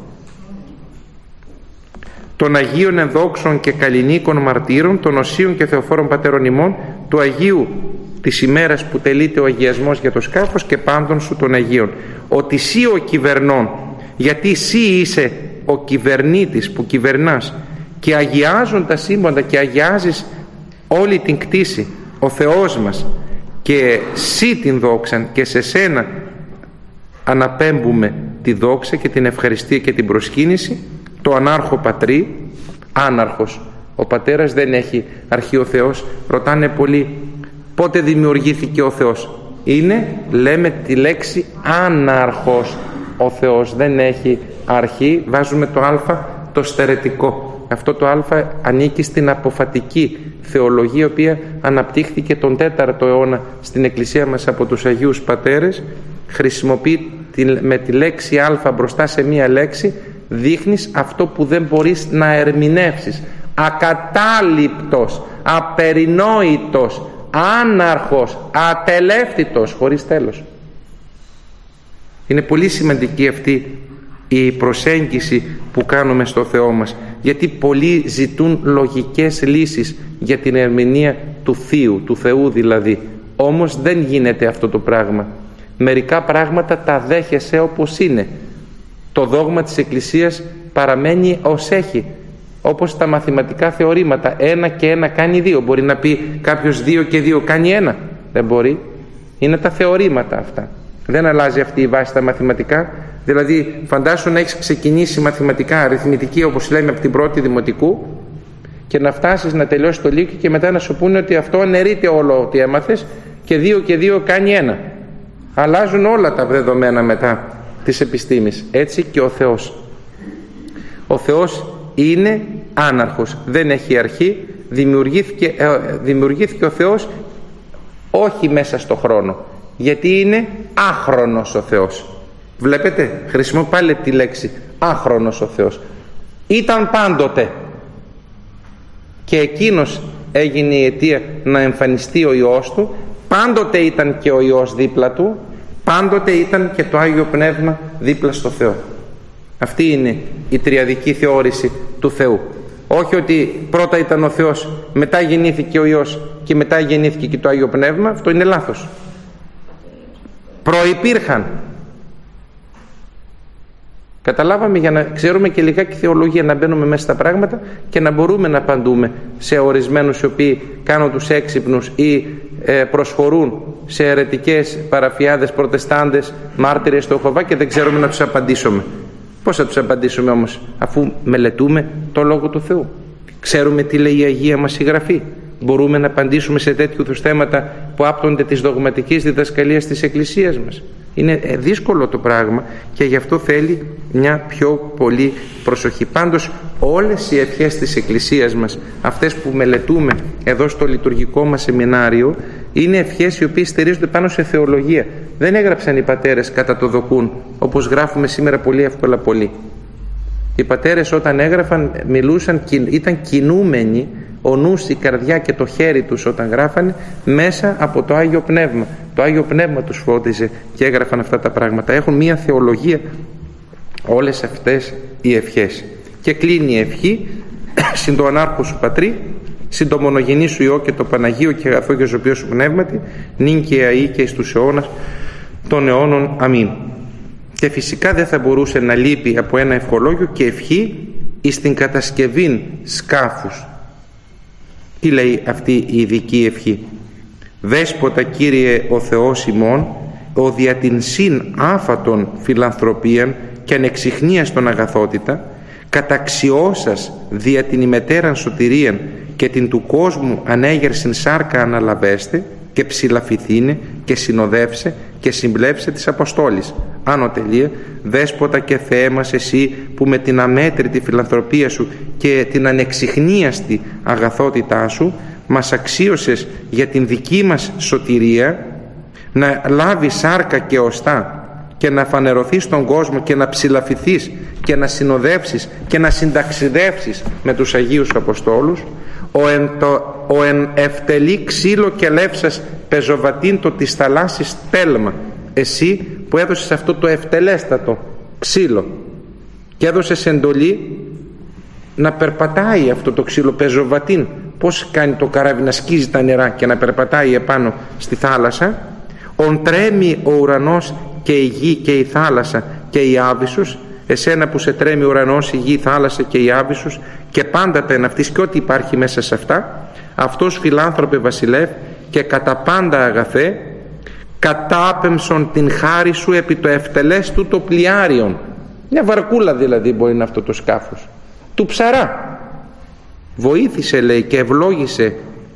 Των Αγίων ενδόξων και καλλινίκων μαρτύρων, των Οσίων και Θεοφόρων Πατέρων ημών, του Αγίου της ημέρας που τελείται ο αγιασμός για το σκάφος, και πάντων σου των Αγίων. Ότι σύ ο κυβερνών, γιατί σύ είσαι ο κυβερνήτης που κυβερνάς, και αγιάζουν τα σύμπαντα και αγιάζεις όλη την κτήση, ο Θεός μας, και σύ την δόξαν, και σε σένα αναπέμπουμε τη δόξα και την ευχαριστία και την προσκύνηση, το ανάρχο πατρί, άναρχος. Ο πατέρας δεν έχει αρχή ο Θεός. Ρωτάνε πολλοί πότε δημιουργήθηκε ο Θεός. Είναι, λέμε τη λέξη άναρχος. Ο Θεός δεν έχει αρχή, βάζουμε το α το στερετικό. Αυτό το α ανήκει στην αποφατική θεολογία, η οποία αναπτύχθηκε τον τέταρτο αιώνα στην Εκκλησία μας από τους Αγίους Πατέρες. Χρησιμοποιεί με τη λέξη α μπροστά σε μία λέξη, δείχνεις αυτό που δεν μπορείς να ερμηνεύσεις. Ακατάληπτος, απερινόητος, άναρχος, ατελεύτητος, χωρίς τέλος. Είναι πολύ σημαντική αυτή η προσέγγιση που κάνουμε στο Θεό μας, γιατί πολλοί ζητούν λογικές λύσεις για την ερμηνεία του Θείου, του Θεού δηλαδή. Όμως δεν γίνεται αυτό το πράγμα. Μερικά πράγματα τα δέχεσαι όπως είναι. Το δόγμα της Εκκλησίας παραμένει ως έχει, όπως τα μαθηματικά θεωρήματα. Ένα και ένα κάνει δύο. Μπορεί να πει κάποιος δύο και δύο κάνει ένα? Δεν μπορεί. Είναι τα θεωρήματα αυτά. Δεν αλλάζει αυτή η βάση στα μαθηματικά. Δηλαδή φαντάσου να έχεις ξεκινήσει μαθηματικά, αριθμητική, όπως λέμε, από την πρώτη δημοτικού, και να φτάσεις να τελειώσεις το Λύκειο και μετά να σου πούνε ότι αυτό αναιρείται όλο ότι έμαθες και δύο και δύο κάνει ένα. Αλλάζουν όλα τα δεδομένα μετά της επιστήμης. Έτσι και ο Θεός. Ο Θεός είναι άναρχος, δεν έχει αρχή. Δημιουργήθηκε, ε, δημιουργήθηκε ο Θεός όχι μέσα στο χρόνο, γιατί είναι άχρονος ο Θεός. Βλέπετε, χρησιμοποιώ πάλι τη λέξη άχρονος ο Θεός. Ήταν πάντοτε. Και εκείνος έγινε η αιτία να εμφανιστεί ο Υιός Του. Πάντοτε ήταν και ο Υιός δίπλα Του. Πάντοτε ήταν και το Άγιο Πνεύμα δίπλα στο Θεό. Αυτή είναι η τριαδική θεώρηση του Θεού. Όχι ότι πρώτα ήταν ο Θεός, μετά γεννήθηκε ο Υιός και μετά γεννήθηκε και το Άγιο Πνεύμα. Αυτό είναι λάθος. Προϋπήρχαν. Καταλάβαμε, για να ξέρουμε και λιγάκι θεολογία, να μπαίνουμε μέσα στα πράγματα και να μπορούμε να απαντούμε σε ορισμένους οι οποίοι κάνουν τους έξυπνους ή ε, προσχωρούν σε αιρετικές παραφιάδες, προτεστάντες, μάρτυρες του Ιεχωβά και δεν ξέρουμε να τους απαντήσουμε. Πώς θα τους απαντήσουμε όμως, αφού μελετούμε το Λόγο του Θεού? Ξέρουμε τι λέει η Αγία μας η Γραφή. Μπορούμε να απαντήσουμε σε τέτοιου είδους θέματα που άπτονται της δογματικής διδασκαλίας της Εκκλησίας μας? Είναι δύσκολο το πράγμα και γι' αυτό θέλει μια πιο πολύ προσοχή. Πάντως όλες οι ευχές της Εκκλησίας μας, αυτές που μελετούμε εδώ στο λειτουργικό μας σεμινάριο, είναι ευχές οι οποίες στηρίζονται πάνω σε θεολογία. Δεν έγραψαν οι πατέρες κατά το δοκούν, όπως γράφουμε σήμερα πολύ εύκολα πολλοί. Οι πατέρες όταν έγραφαν μιλούσαν, ήταν κινούμενοι, ο νους, η καρδιά και το χέρι τους όταν γράφανε, μέσα από το Άγιο Πνεύμα. Το Άγιο Πνεύμα τους φώτιζε και έγραφαν αυτά τα πράγματα. Έχουν μία θεολογία όλες αυτές οι ευχές. Και κλείνει η ευχή: συν το ανάρχο σου Πατρί, συν το μονογενή σου Υιό και το Παναγίο και αγαθό και ζωοποιό σου Πνεύματι, νυν και αεί και εις τους αιώνας των αιώνων. Αμήν. Και φυσικά δεν θα μπορούσε να λείπει από ένα ευχολόγιο και ευχή εις την κατασκευήν σκάφους. Τι λέει αυτή η ειδική ευχή? Δέσποτα Κύριε ο Θεός ημών, ο δια την συν άφατον φιλανθρωπίαν και ανεξιχνίας των αγαθότητα, καταξιώσας δια την ημετέραν σωτηρίαν και την του κόσμου ανέγερσιν σάρκα αναλαβέστε και ψηλαφηθήνε και συνοδεύσε και συμπλέψε της Αποστόλης. Άνω τελεία. Δέσποτα και Θεέ μας, εσύ που με την αμέτρητη φιλανθρωπία σου και την ανεξιχνίαστη αγαθότητά σου μας αξίωσες για την δική μας σωτηρία να λάβεις σάρκα και οστά και να φανερωθείς στον κόσμο και να ψηλαφηθείς και να συνοδεύσεις και να συνταξιδεύσεις με τους Αγίους Αποστόλους, ο εν, το, ο εν ευτελή ξύλο και λεύσας πεζοβατήν το της θαλάσσης τέλμα, εσύ που έδωσες αυτό το ευτελέστατο ξύλο και έδωσες εντολή να περπατάει αυτό το ξύλο πεζοβατήν. Πώς κάνει το καράβι να σκίζει τα νερά και να περπατάει επάνω στη θάλασσα? Ον τρέμει ο ουρανός και η γη και η θάλασσα και η άβυσσος, εσένα που σε τρέμει ο ουρανός, η γη, η θάλασσα και η άβυσσος και πάντα τα εναυτής και ό,τι υπάρχει μέσα σε αυτά, αυτός φιλάνθρωπε βασιλεύ και κατά πάντα αγαθέ, κατάπεμψον την χάρη σου επί το ευτελές του το πλοιάριον. Μια βαρκούλα δηλαδή μπορεί να αυτό το σκάφος του ψαρά. Βοήθησε, λέει, και ευλόγησε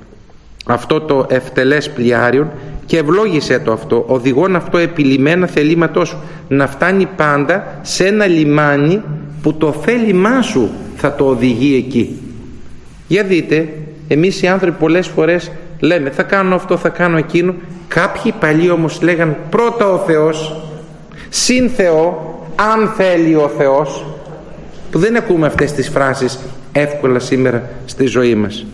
αυτό το ευτελές πλοιάριον και ευλόγησε το αυτό, οδηγών αυτό επιλυμμένα θελήματός σου, να φτάνει πάντα σε ένα λιμάνι που το θέλημά σου θα το οδηγεί εκεί. Για δείτε, εμείς οι άνθρωποι πολλές φορές λέμε θα κάνω αυτό, θα κάνω εκείνο. Κάποιοι παλιοί όμως λέγαν πρώτα ο Θεός, συν Θεό, αν θέλει ο Θεός, που δεν ακούμε αυτές τις φράσεις εύκολα σήμερα στη ζωή μας.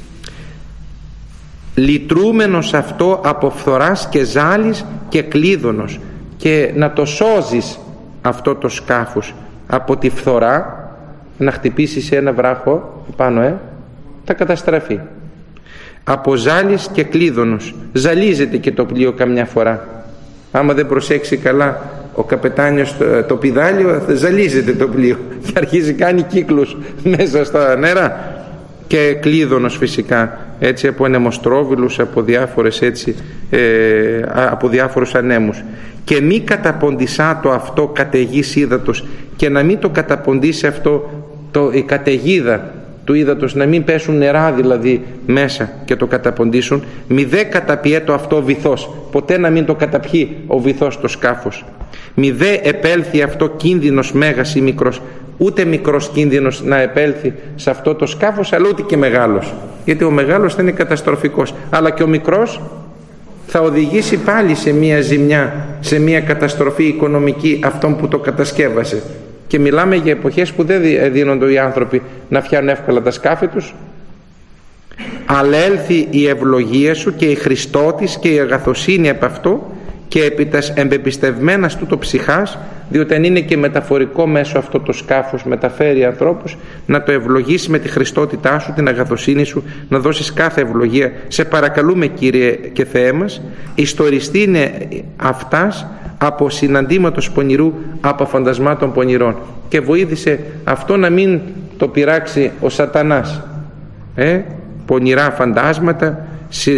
Λυτρούμενος αυτό από φθοράς και ζάλης και κλείδωνος, και να το σώζεις αυτό το σκάφος από τη φθορά, να χτυπήσει σε ένα βράχο πάνω, ε, θα καταστραφεί. Από ζάλης και κλείδωνος, ζαλίζεται και το πλοίο καμιά φορά. Άμα δεν προσέξει καλά ο καπετάνιος το, το πηδάλιο, ζαλίζεται το πλοίο και αρχίζει κάνει κύκλους μέσα στα νερά. Και κλείδωνος φυσικά, έτσι, από ανεμοστρόβιλους, από διάφορες έτσι, ε, από διάφορους ανέμους. Και μη καταποντισά το αυτό καταιγής ύδατος, και να μην το καταποντήσει αυτό το, η καταιγίδα του ύδατος, να μην πέσουν νερά δηλαδή μέσα και το καταποντήσουν. Μη δε καταπιέτο αυτό βυθός, ποτέ να μην το καταπιεί ο βυθός το σκάφος. Μη δε επέλθει αυτό κίνδυνος μέγας ή μικρός, ούτε μικρός κίνδυνος να επέλθει σε αυτό το σκάφος, αλλά ούτε και μεγάλος, γιατί ο μεγάλος θα είναι καταστροφικός, αλλά και ο μικρός θα οδηγήσει πάλι σε μια ζημιά, σε μια καταστροφή οικονομική αυτόν που το κατασκεύασε. Και Και μιλάμε για εποχές που δεν δίνονται οι άνθρωποι να φτιάνουν εύκολα τα σκάφη τους. Αλλά έλθει η ευλογία σου και η Χριστότης και η αγαθοσύνη από αυτό και επί τας εμπεπιστευμένας τούτο ψυχάς, διότι αν είναι και μεταφορικό μέσω αυτό το σκάφος, μεταφέρει ανθρώπους, να το ευλογήσει με τη Χριστότητά σου, την αγαθοσύνη σου, να δώσεις κάθε ευλογία. Σε παρακαλούμε, Κύριε και Θεέ μας, ιστοριστή είναι αυτάς από συναντήματος πονηρού, από φαντασμάτων πονηρών, και βοήθησε αυτό να μην το πειράξει ο σατανάς. Ε, πονηρά φαντάσματα,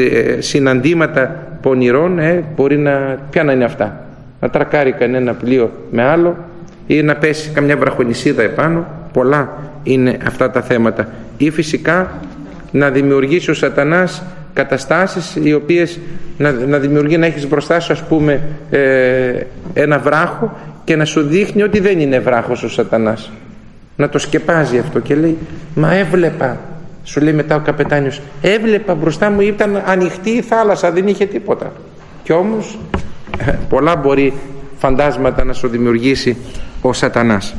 συναντήματα πονηρών, ε, μπορεί να, ποια να είναι αυτά, να τρακάρει κανένα πλοίο με άλλο ή να πέσει καμιά βραχονισίδα επάνω. Πολλά είναι αυτά τα θέματα. Ή φυσικά να δημιουργήσει ο σατανάς καταστάσεις οι οποίες να, να δημιουργεί, να έχεις μπροστά σου, ας πούμε, ε, ένα βράχο και να σου δείχνει ότι δεν είναι βράχος ο σατανάς, να το σκεπάζει αυτό και λέει, μα έβλεπα, σου λέει μετά ο καπετάνιος, έβλεπα μπροστά μου, ήταν ανοιχτή η θάλασσα, δεν είχε τίποτα. Κι όμως πολλά μπορεί φαντάσματα να σου δημιουργήσει ο σατανάς.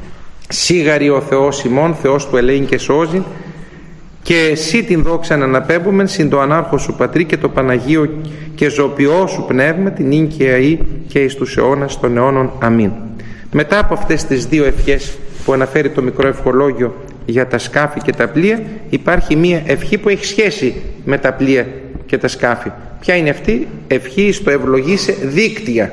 Σίγαρη ο Θεός ημών, Θεός του ελέην και σώζει, και εσύ την δόξα να αναπέμπουμε συν το ανάρχο σου Πατρί και το Παναγίο και ζωοποιό σου Πνεύμα, την ίν και αή και εις τους αιώνας των αιώνων. Αμήν. Μετά από αυτές τις δύο ευχές που αναφέρει το μικρό ευχολόγιο για τα σκάφη και τα πλοία, υπάρχει μία ευχή που έχει σχέση με τα πλοία και τα σκάφη. Ποια είναι αυτή? Ευχή στο ευλογήσε δίκτυα.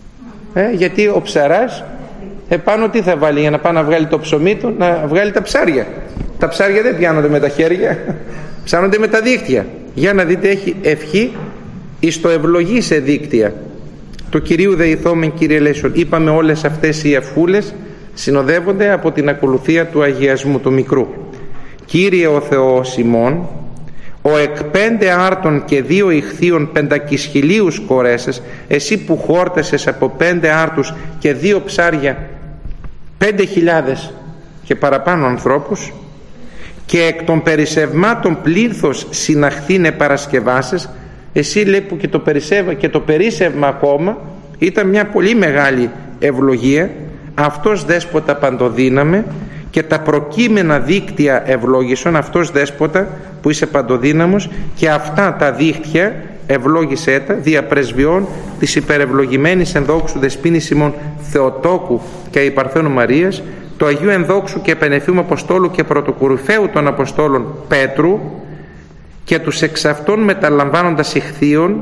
Ε, γιατί ο ψαράς επάνω τι θα βάλει για να πάει να βγάλει το ψωμί του? Να βγάλει τα ψάρια. Τα ψάρια δεν πιάνονται με τα χέρια, ψάνονται με τα δίκτυα. Για να δείτε, έχει ευχή εις το ευλογήσε δίκτυα. Το Κυρίου δεηθόμεν Κύριε ελέησον. Είπαμε, όλες αυτές οι ευχούλες συνοδεύονται από την ακολουθία του αγιασμού του μικρού. Κύριε ο Θεός ημών, ο εκ πέντε άρτων και δύο ηχθείων πεντακισχυλίους κορέσες, εσύ που χόρτασες από πέντε άρτους και δύο ψάρια πέντε χιλιάδες και παραπάνω ανθρώπους, και εκ των περισσευμάτων πλήθος συναχθήνε παρασκευάσες, εσύ λέει που και το, περισσεύμα, και το περίσευμα ακόμα ήταν μια πολύ μεγάλη ευλογία. Αυτός δέσποτα παντοδύναμε και τα προκείμενα δίκτυα ευλόγησον, αυτός δέσποτα που είσαι παντοδύναμος, και αυτά τα δίκτυα ευλόγησέ τα δια πρεσβειών της υπερευλογημένης ενδόξου δεσποίνης ημών Θεοτόκου και η Παρθένου Μαρίας, του Αγίου Ενδόξου και Επενεθείου Αποστόλου και Πρωτοκουρυφαίου των Αποστόλων Πέτρου, και τους εξ αυτών μεταλαμβάνοντας ηχθείων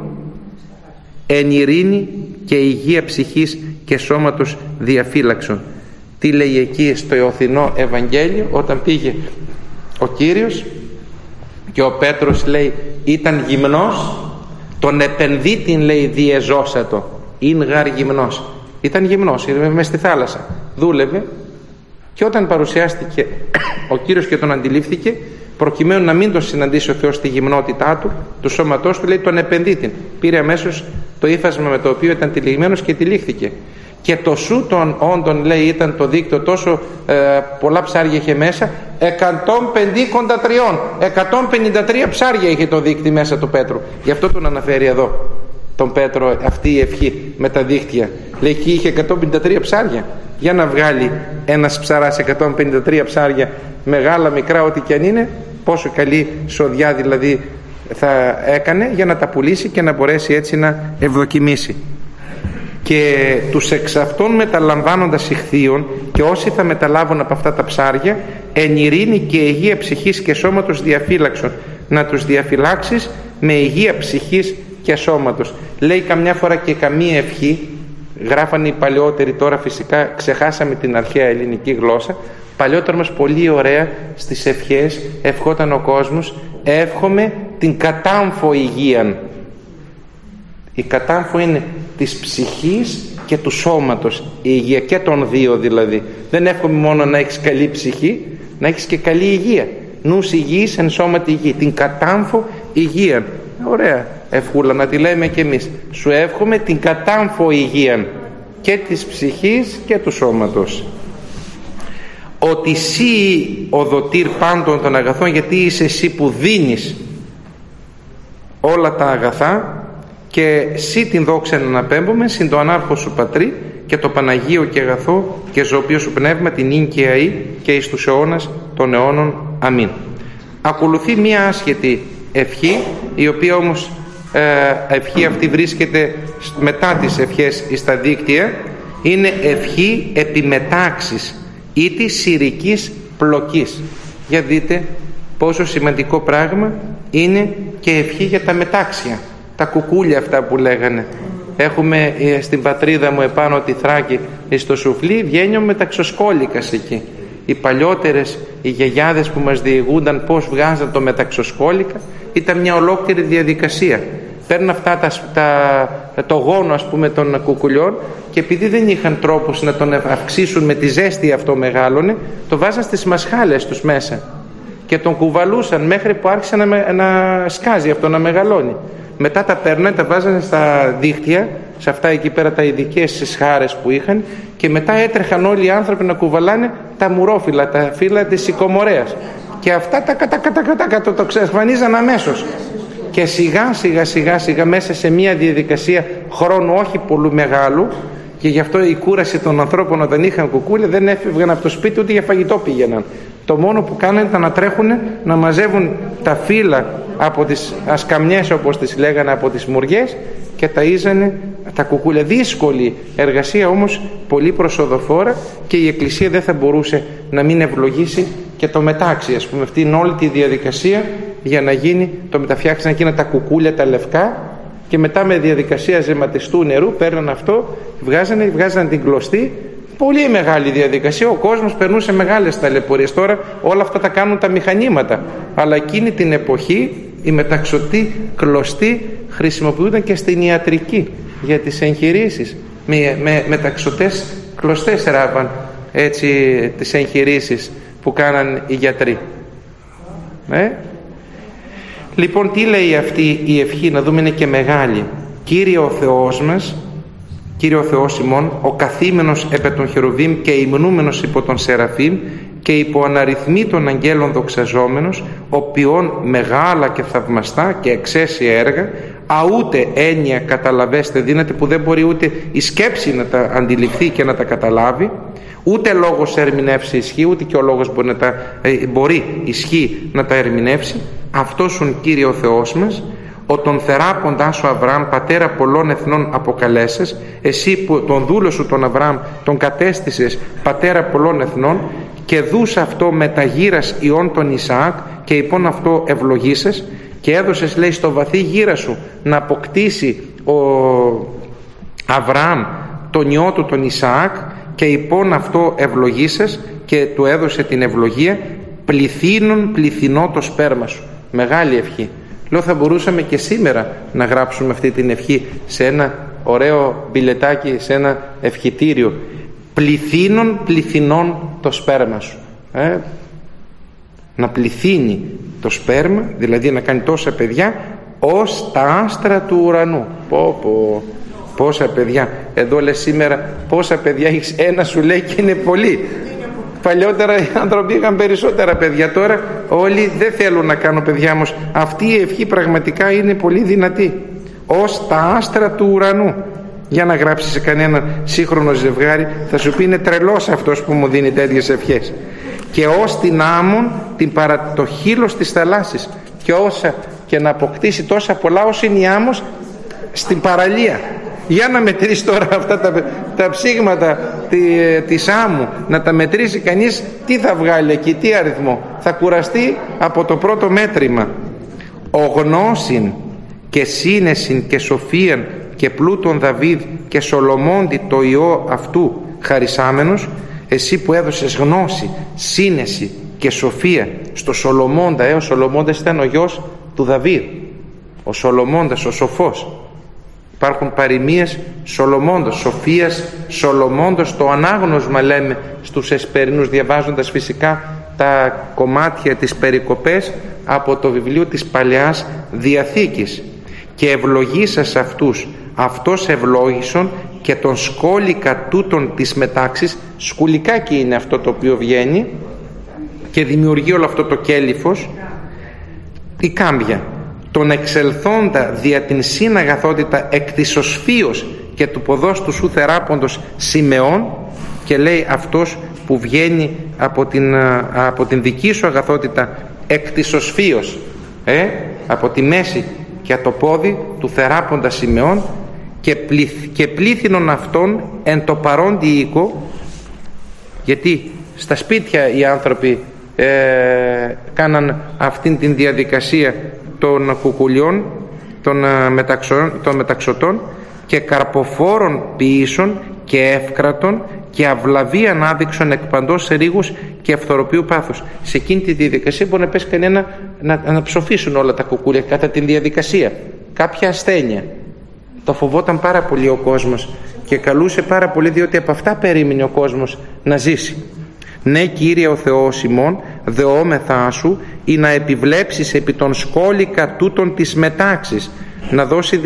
εν ειρήνη και υγεία ψυχής και σώματος διαφύλαξον. Τι λέει εκεί στο Ιωθινό Ευαγγέλιο, όταν πήγε ο Κύριος και ο Πέτρος λέει ήταν γυμνός, τον επενδύτην λέει διεζώσατο, ειν γάρ γυμνός. Ήταν γυμνός, ήταν μες στη θάλασσα, δούλευε, και όταν παρουσιάστηκε ο Κύριος και τον αντιλήφθηκε, προκειμένου να μην τον συναντήσει ο Θεός στη γυμνότητά του, του σώματός του, λέει τον επενδύτην. Πήρε αμέσως το ύφασμα με το οποίο ήταν τυλιγμένος και τυλίχθηκε. Και το σου των όντων, λέει, ήταν το δίκτυο τόσο ε, πολλά ψάρια είχε μέσα, εκατόν πενήντα τρία εκατόν πενήντα τρία ψάρια είχε το δίκτυο μέσα του Πέτρου. Γι' αυτό τον αναφέρει εδώ τον Πέτρο αυτή η ευχή με τα δίκτυα. Λέει εκεί είχε εκατόν πενήντα τρία ψάρια. Για να βγάλει ένας ψαράς εκατόν πενήντα τρία ψάρια, μεγάλα, μικρά, ό,τι και αν είναι, πόσο καλή σοδιά δηλαδή θα έκανε για να τα πουλήσει και να μπορέσει έτσι να ευδοκιμήσει. Και τους εξ αυτών μεταλαμβάνοντας ηχθείων, και όσοι θα μεταλάβουν από αυτά τα ψάρια, εν ειρήνη και υγεία ψυχής και σώματος διαφύλαξον, να τους διαφυλάξεις με υγεία ψυχής και σώματος. Λέει καμιά φορά και καμία ευχή, γράφανε οι παλαιότεροι, τώρα φυσικά ξεχάσαμε την αρχαία ελληνική γλώσσα. Παλιότερα όμως πολύ ωραία στις ευχές ευχόταν ο κόσμος, εύχομαι την κατάμφο υγείαν. Η κατάμφο είναι της ψυχής και του σώματος, η υγεία και των δύο δηλαδή. Δεν εύχομαι μόνο να έχεις καλή ψυχή, να έχεις και καλή υγεία. Νους υγιής εν σώματι υγιή, την κατάμφο υγείαν. Ωραία ευχούλα να τη λέμε κι εμείς. Σου εύχομαι την κατάμφο υγείαν και της ψυχής και του σώματος. Ότι εσύ οδοτήρ πάντων των αγαθών, γιατί είσαι εσύ που δίνεις όλα τα αγαθά, και εσύ την δόξα να αναπέμπουμε συν το ανάρχο σου Πατρί και το Παναγίο και αγαθό και ζωοποιό σου πνεύμα την ίν και αΐ και εις τους αιώνας των αιώνων. Αμήν. Ακολουθεί μία άσχετη ευχή, η οποία όμως ε, ευχή αυτή βρίσκεται μετά τις ευχές στα δίκτυα. Είναι ευχή επιμετάξης ή της συρικής πλοκής. Για δείτε πόσο σημαντικό πράγμα είναι και ευχή για τα μετάξια, τα κουκούλια αυτά που λέγανε. Έχουμε στην πατρίδα μου επάνω τη Θράκη, στο Σουφλί, βγαίνει ο μεταξοσκόλικας εκεί. Οι παλιότερες, οι γιαγιάδες που μας διηγούνταν πώς βγάζαν το μεταξοσκόλικα, ήταν μια ολόκληρη διαδικασία. Παίρνουν αυτά τα, τα, το γόνο, ας πούμε, των κουκουλιών, και επειδή δεν είχαν τρόπους να τον αυξήσουν με τη ζέστη, αυτό μεγάλωνε, το βάζαν στις μασχάλες τους μέσα και τον κουβαλούσαν μέχρι που άρχισε να, να σκάζει αυτό, να μεγαλώνει. Μετά τα παίρνανε, τα βάζανε στα δίχτυα, σε αυτά εκεί πέρα τα ειδικές σχάρες που είχαν, και μετά έτρεχαν όλοι οι άνθρωποι να κουβαλάνε τα μουρόφυλλα, τα φύλλα της σικομορέας, και αυτά τα κατα, κατα, κατα, κατα, το ξεσφανίζαν αμέσως. Και σιγά σιγά σιγά σιγά μέσα σε μια διαδικασία χρόνου όχι πολύ μεγάλου, και γι' αυτό η κούραση των ανθρώπων όταν είχαν κουκούλια δεν έφευγαν από το σπίτι, ούτε για φαγητό πήγαιναν. Το μόνο που κάνανε ήταν να τρέχουν να μαζεύουν τα φύλλα από τις ασκαμιές, όπως τις λέγανε, από τις μουριές, και ταΐζανε τα κουκούλια. Δύσκολη εργασία, όμως πολύ προσοδοφόρα, και η Εκκλησία δεν θα μπορούσε να μην ευλογήσει και το μετάξι, ας πούμε, αυτή είναι όλη τη διαδικασία για να γίνει το μεταφτιάξαν εκείνα τα κουκούλια τα λευκά, και μετά με διαδικασία ζεματιστού νερού παίρναν αυτό, βγάζανε, βγάζανε την κλωστή. Πολύ μεγάλη διαδικασία, ο κόσμος περνούσε μεγάλες ταλαιπωρίες. Τώρα όλα αυτά τα κάνουν τα μηχανήματα, αλλά εκείνη την εποχή η μεταξωτή κλωστή χρησιμοποιούνταν και στην ιατρική για τις εγχειρήσεις. Με, με μεταξωτές κλωστές ράβαν έτσι τις εγχειρήσεις που κάναν οι γιατροί. Ε? Λοιπόν, τι λέει αυτή η ευχή, να δούμε, είναι και μεγάλη. Κύριε ο Θεός μας, Κύριε ο Θεός ημών, ο καθήμενος επί των χερουβίμ και υμνούμενος υπό των σεραφείμ και υπό αναριθμοί των αγγέλων δοξαζόμενος, οποίον μεγάλα και θαυμαστά και εξαίσια έργα, αούτε έννοια καταλαβέστε δύναται, που δεν μπορεί ούτε η σκέψη να τα αντιληφθεί και να τα καταλάβει, ούτε λόγος ερμηνεύσει ισχύει, ούτε και ο λόγος μπορεί, να τα, ε, μπορεί ισχύει να τα ερμηνεύσει. Αυτός ο Κύριε ο Θεός μας, ο τον θεράποντά σου Αβραάμ, πατέρα πολλών εθνών αποκαλέσες, εσύ που τον δούλο σου τον Αβραάμ τον κατέστησες πατέρα πολλών εθνών, και δούς αυτό μεταγύρας ιών τον Ισαάκ, και υπόν αυτό ευλογήσες, και έδωσες, λέει, στο βαθύ γύρα σου να αποκτήσει ο Αβραάμ τον ιό του τον Ισαάκ, και υπόν αυτό ευλογήσες, και του έδωσε την ευλογία, πληθύνων πληθυνό το σπέρμα σου. Μεγάλη ευχή. Λέω, θα μπορούσαμε και σήμερα να γράψουμε αυτή την ευχή σε ένα ωραίο μπιλετάκι, σε ένα ευχητήριο. Πληθύνων πληθυνών το σπέρμα σου. Ε? Να πληθύνει το σπέρμα, δηλαδή να κάνει τόσα παιδιά ως τα άστρα του ουρανού. Πω, πω. Πόσα παιδιά. Εδώ λες σήμερα πόσα παιδιά έχεις? Ένα σου λέει και είναι πολύ. Παλιότερα οι άνθρωποι είχαν περισσότερα παιδιά, τώρα όλοι δεν θέλουν να κάνουν παιδιά, όμως αυτή η ευχή πραγματικά είναι πολύ δυνατή. Ως τα άστρα του ουρανού. Για να γράψεις σε κανένα σύγχρονο ζευγάρι, θα σου πει είναι τρελός αυτός που μου δίνει τέτοιες ευχές. Και ως την άμμον την παρα το χείλος της θαλάσσης, και όσα και να αποκτήσει τόσα πολλά όσο είναι η άμμος στην παραλία. Για να μετρήσει τώρα αυτά τα, τα ψήγματα τη, της άμμου, να τα μετρήσει κανείς, τι θα βγάλει εκεί, τι αριθμό. Θα κουραστεί από το πρώτο μέτρημα. Ο γνώσιν και σύνεσιν και σοφίαν και πλούτον Δαβίδ και Σολομώντι το ιό αυτού χαρισάμενος, εσύ που έδωσες γνώση, σύνεση και σοφία στο Σολομώντα, ε, ο Σολομώντας ήταν ο γιος του Δαβίδ, ο Σολομώντας, ο σοφός. Υπάρχουν παροιμίες Σολομώντος, σοφίας Σολομώντος, το ανάγνωσμα λέμε στους εσπερινούς, διαβάζοντας φυσικά τα κομμάτια της περικοπές από το βιβλίο της Παλαιάς Διαθήκης. Και ευλογήσας αυτούς, αυτός ευλόγησον και τον σκόλικα τούτον της μετάξης, σκουλικάκι είναι αυτό το οποίο βγαίνει και δημιουργεί όλο αυτό το κέλυφος, η κάμπια, τον εξελθόντα δια την συναγαθότητα εκ της οσφίως και του ποδόστου σου θεράποντος Σιμεών, και λέει αυτός που βγαίνει από την, από την δική σου αγαθότητα εκ της οσφίος, ε, από τη μέση και το πόδι του θεράποντα Σιμεών, και, πληθ, και πλήθυνον αυτών εν το παρόντι οίκο, γιατί στα σπίτια οι άνθρωποι ε, κάναν αυτήν την διαδικασία των κουκουλιών, των, μεταξω, των μεταξωτών, και καρποφόρων ποιήσεων και εύκρατων και αυλαβή ανάδειξον εκ παντός ρήγους και ευθοροπίου πάθους. Σε εκείνη τη διαδικασία μπορεί να πέσει κανένα να, να ψοφήσουν όλα τα κουκούλια κατά τη διαδικασία. Κάποια ασθένεια. Το φοβόταν πάρα πολύ ο κόσμος και καλούσε πάρα πολύ, διότι από αυτά περίμενε ο κόσμος να ζήσει. Ναι, Κύριε ο Θεός ημών, δεόμεθά σου, ή να επιβλέψεις επί των σκόλικα τούτων της μετάξης, να δώσει